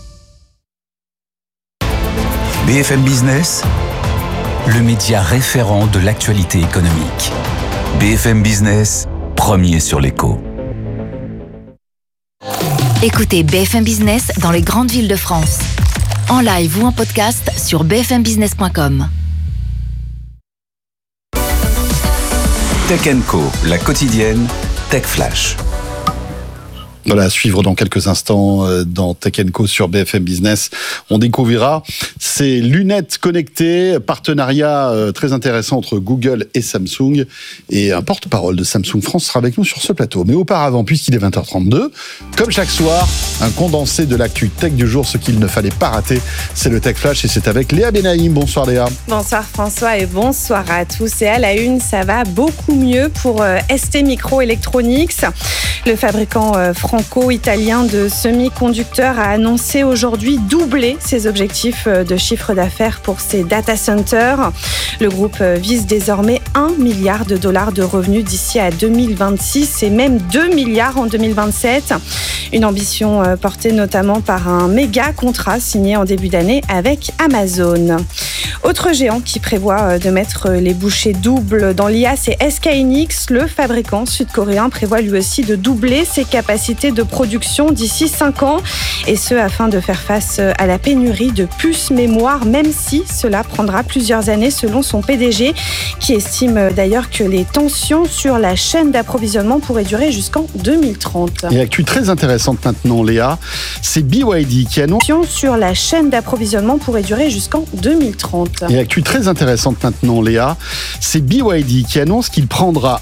B F M Business, le média référent de l'actualité économique. B F M Business, premier sur l'éco. Écoutez B F M Business dans les grandes villes de France. en live ou en podcast sur b f m business point com. Tech and Co, la quotidienne Tech Flash. Voilà, à suivre dans quelques instants dans Tech and Co sur B F M Business. On découvrira ces lunettes connectées, partenariat très intéressant entre Google et Samsung. Et un porte-parole de Samsung France sera avec nous sur ce plateau. Mais auparavant, puisqu'il est vingt heures trente-deux, comme chaque soir, un condensé de l'actu tech du jour, ce qu'il ne fallait pas rater, c'est le Tech Flash et c'est avec Léa Benaïm. Bonsoir Léa. Bonsoir François et bonsoir à tous. Et à la une, ça va beaucoup mieux pour S T Microelectronics. Le fabricant français franco-italien de semi-conducteurs a annoncé aujourd'hui doubler ses objectifs de chiffre d'affaires pour ses data centers. Le groupe vise désormais un milliard de dollars de revenus d'ici à deux mille vingt-six et même deux milliards en deux mille vingt-sept. Une ambition portée notamment par un méga contrat signé en début d'année avec Amazon. Autre géant qui prévoit de mettre les bouchées doubles dans l'I A, c'est S K Hynix. Le fabricant sud-coréen prévoit lui aussi de doubler ses capacités de production d'ici cinq ans, et ce afin de faire face à la pénurie de puces mémoire, même si cela prendra plusieurs années selon son P D G, qui estime d'ailleurs que les tensions sur la chaîne d'approvisionnement pourraient durer jusqu'en deux mille trente. Et actu très intéressante maintenant Léa, c'est B Y D qui annonce sur la chaîne d'approvisionnement pourrait durer jusqu'en deux mille trente. Et actu très intéressante maintenant Léa, c'est B Y D qui annonce qu'il prendra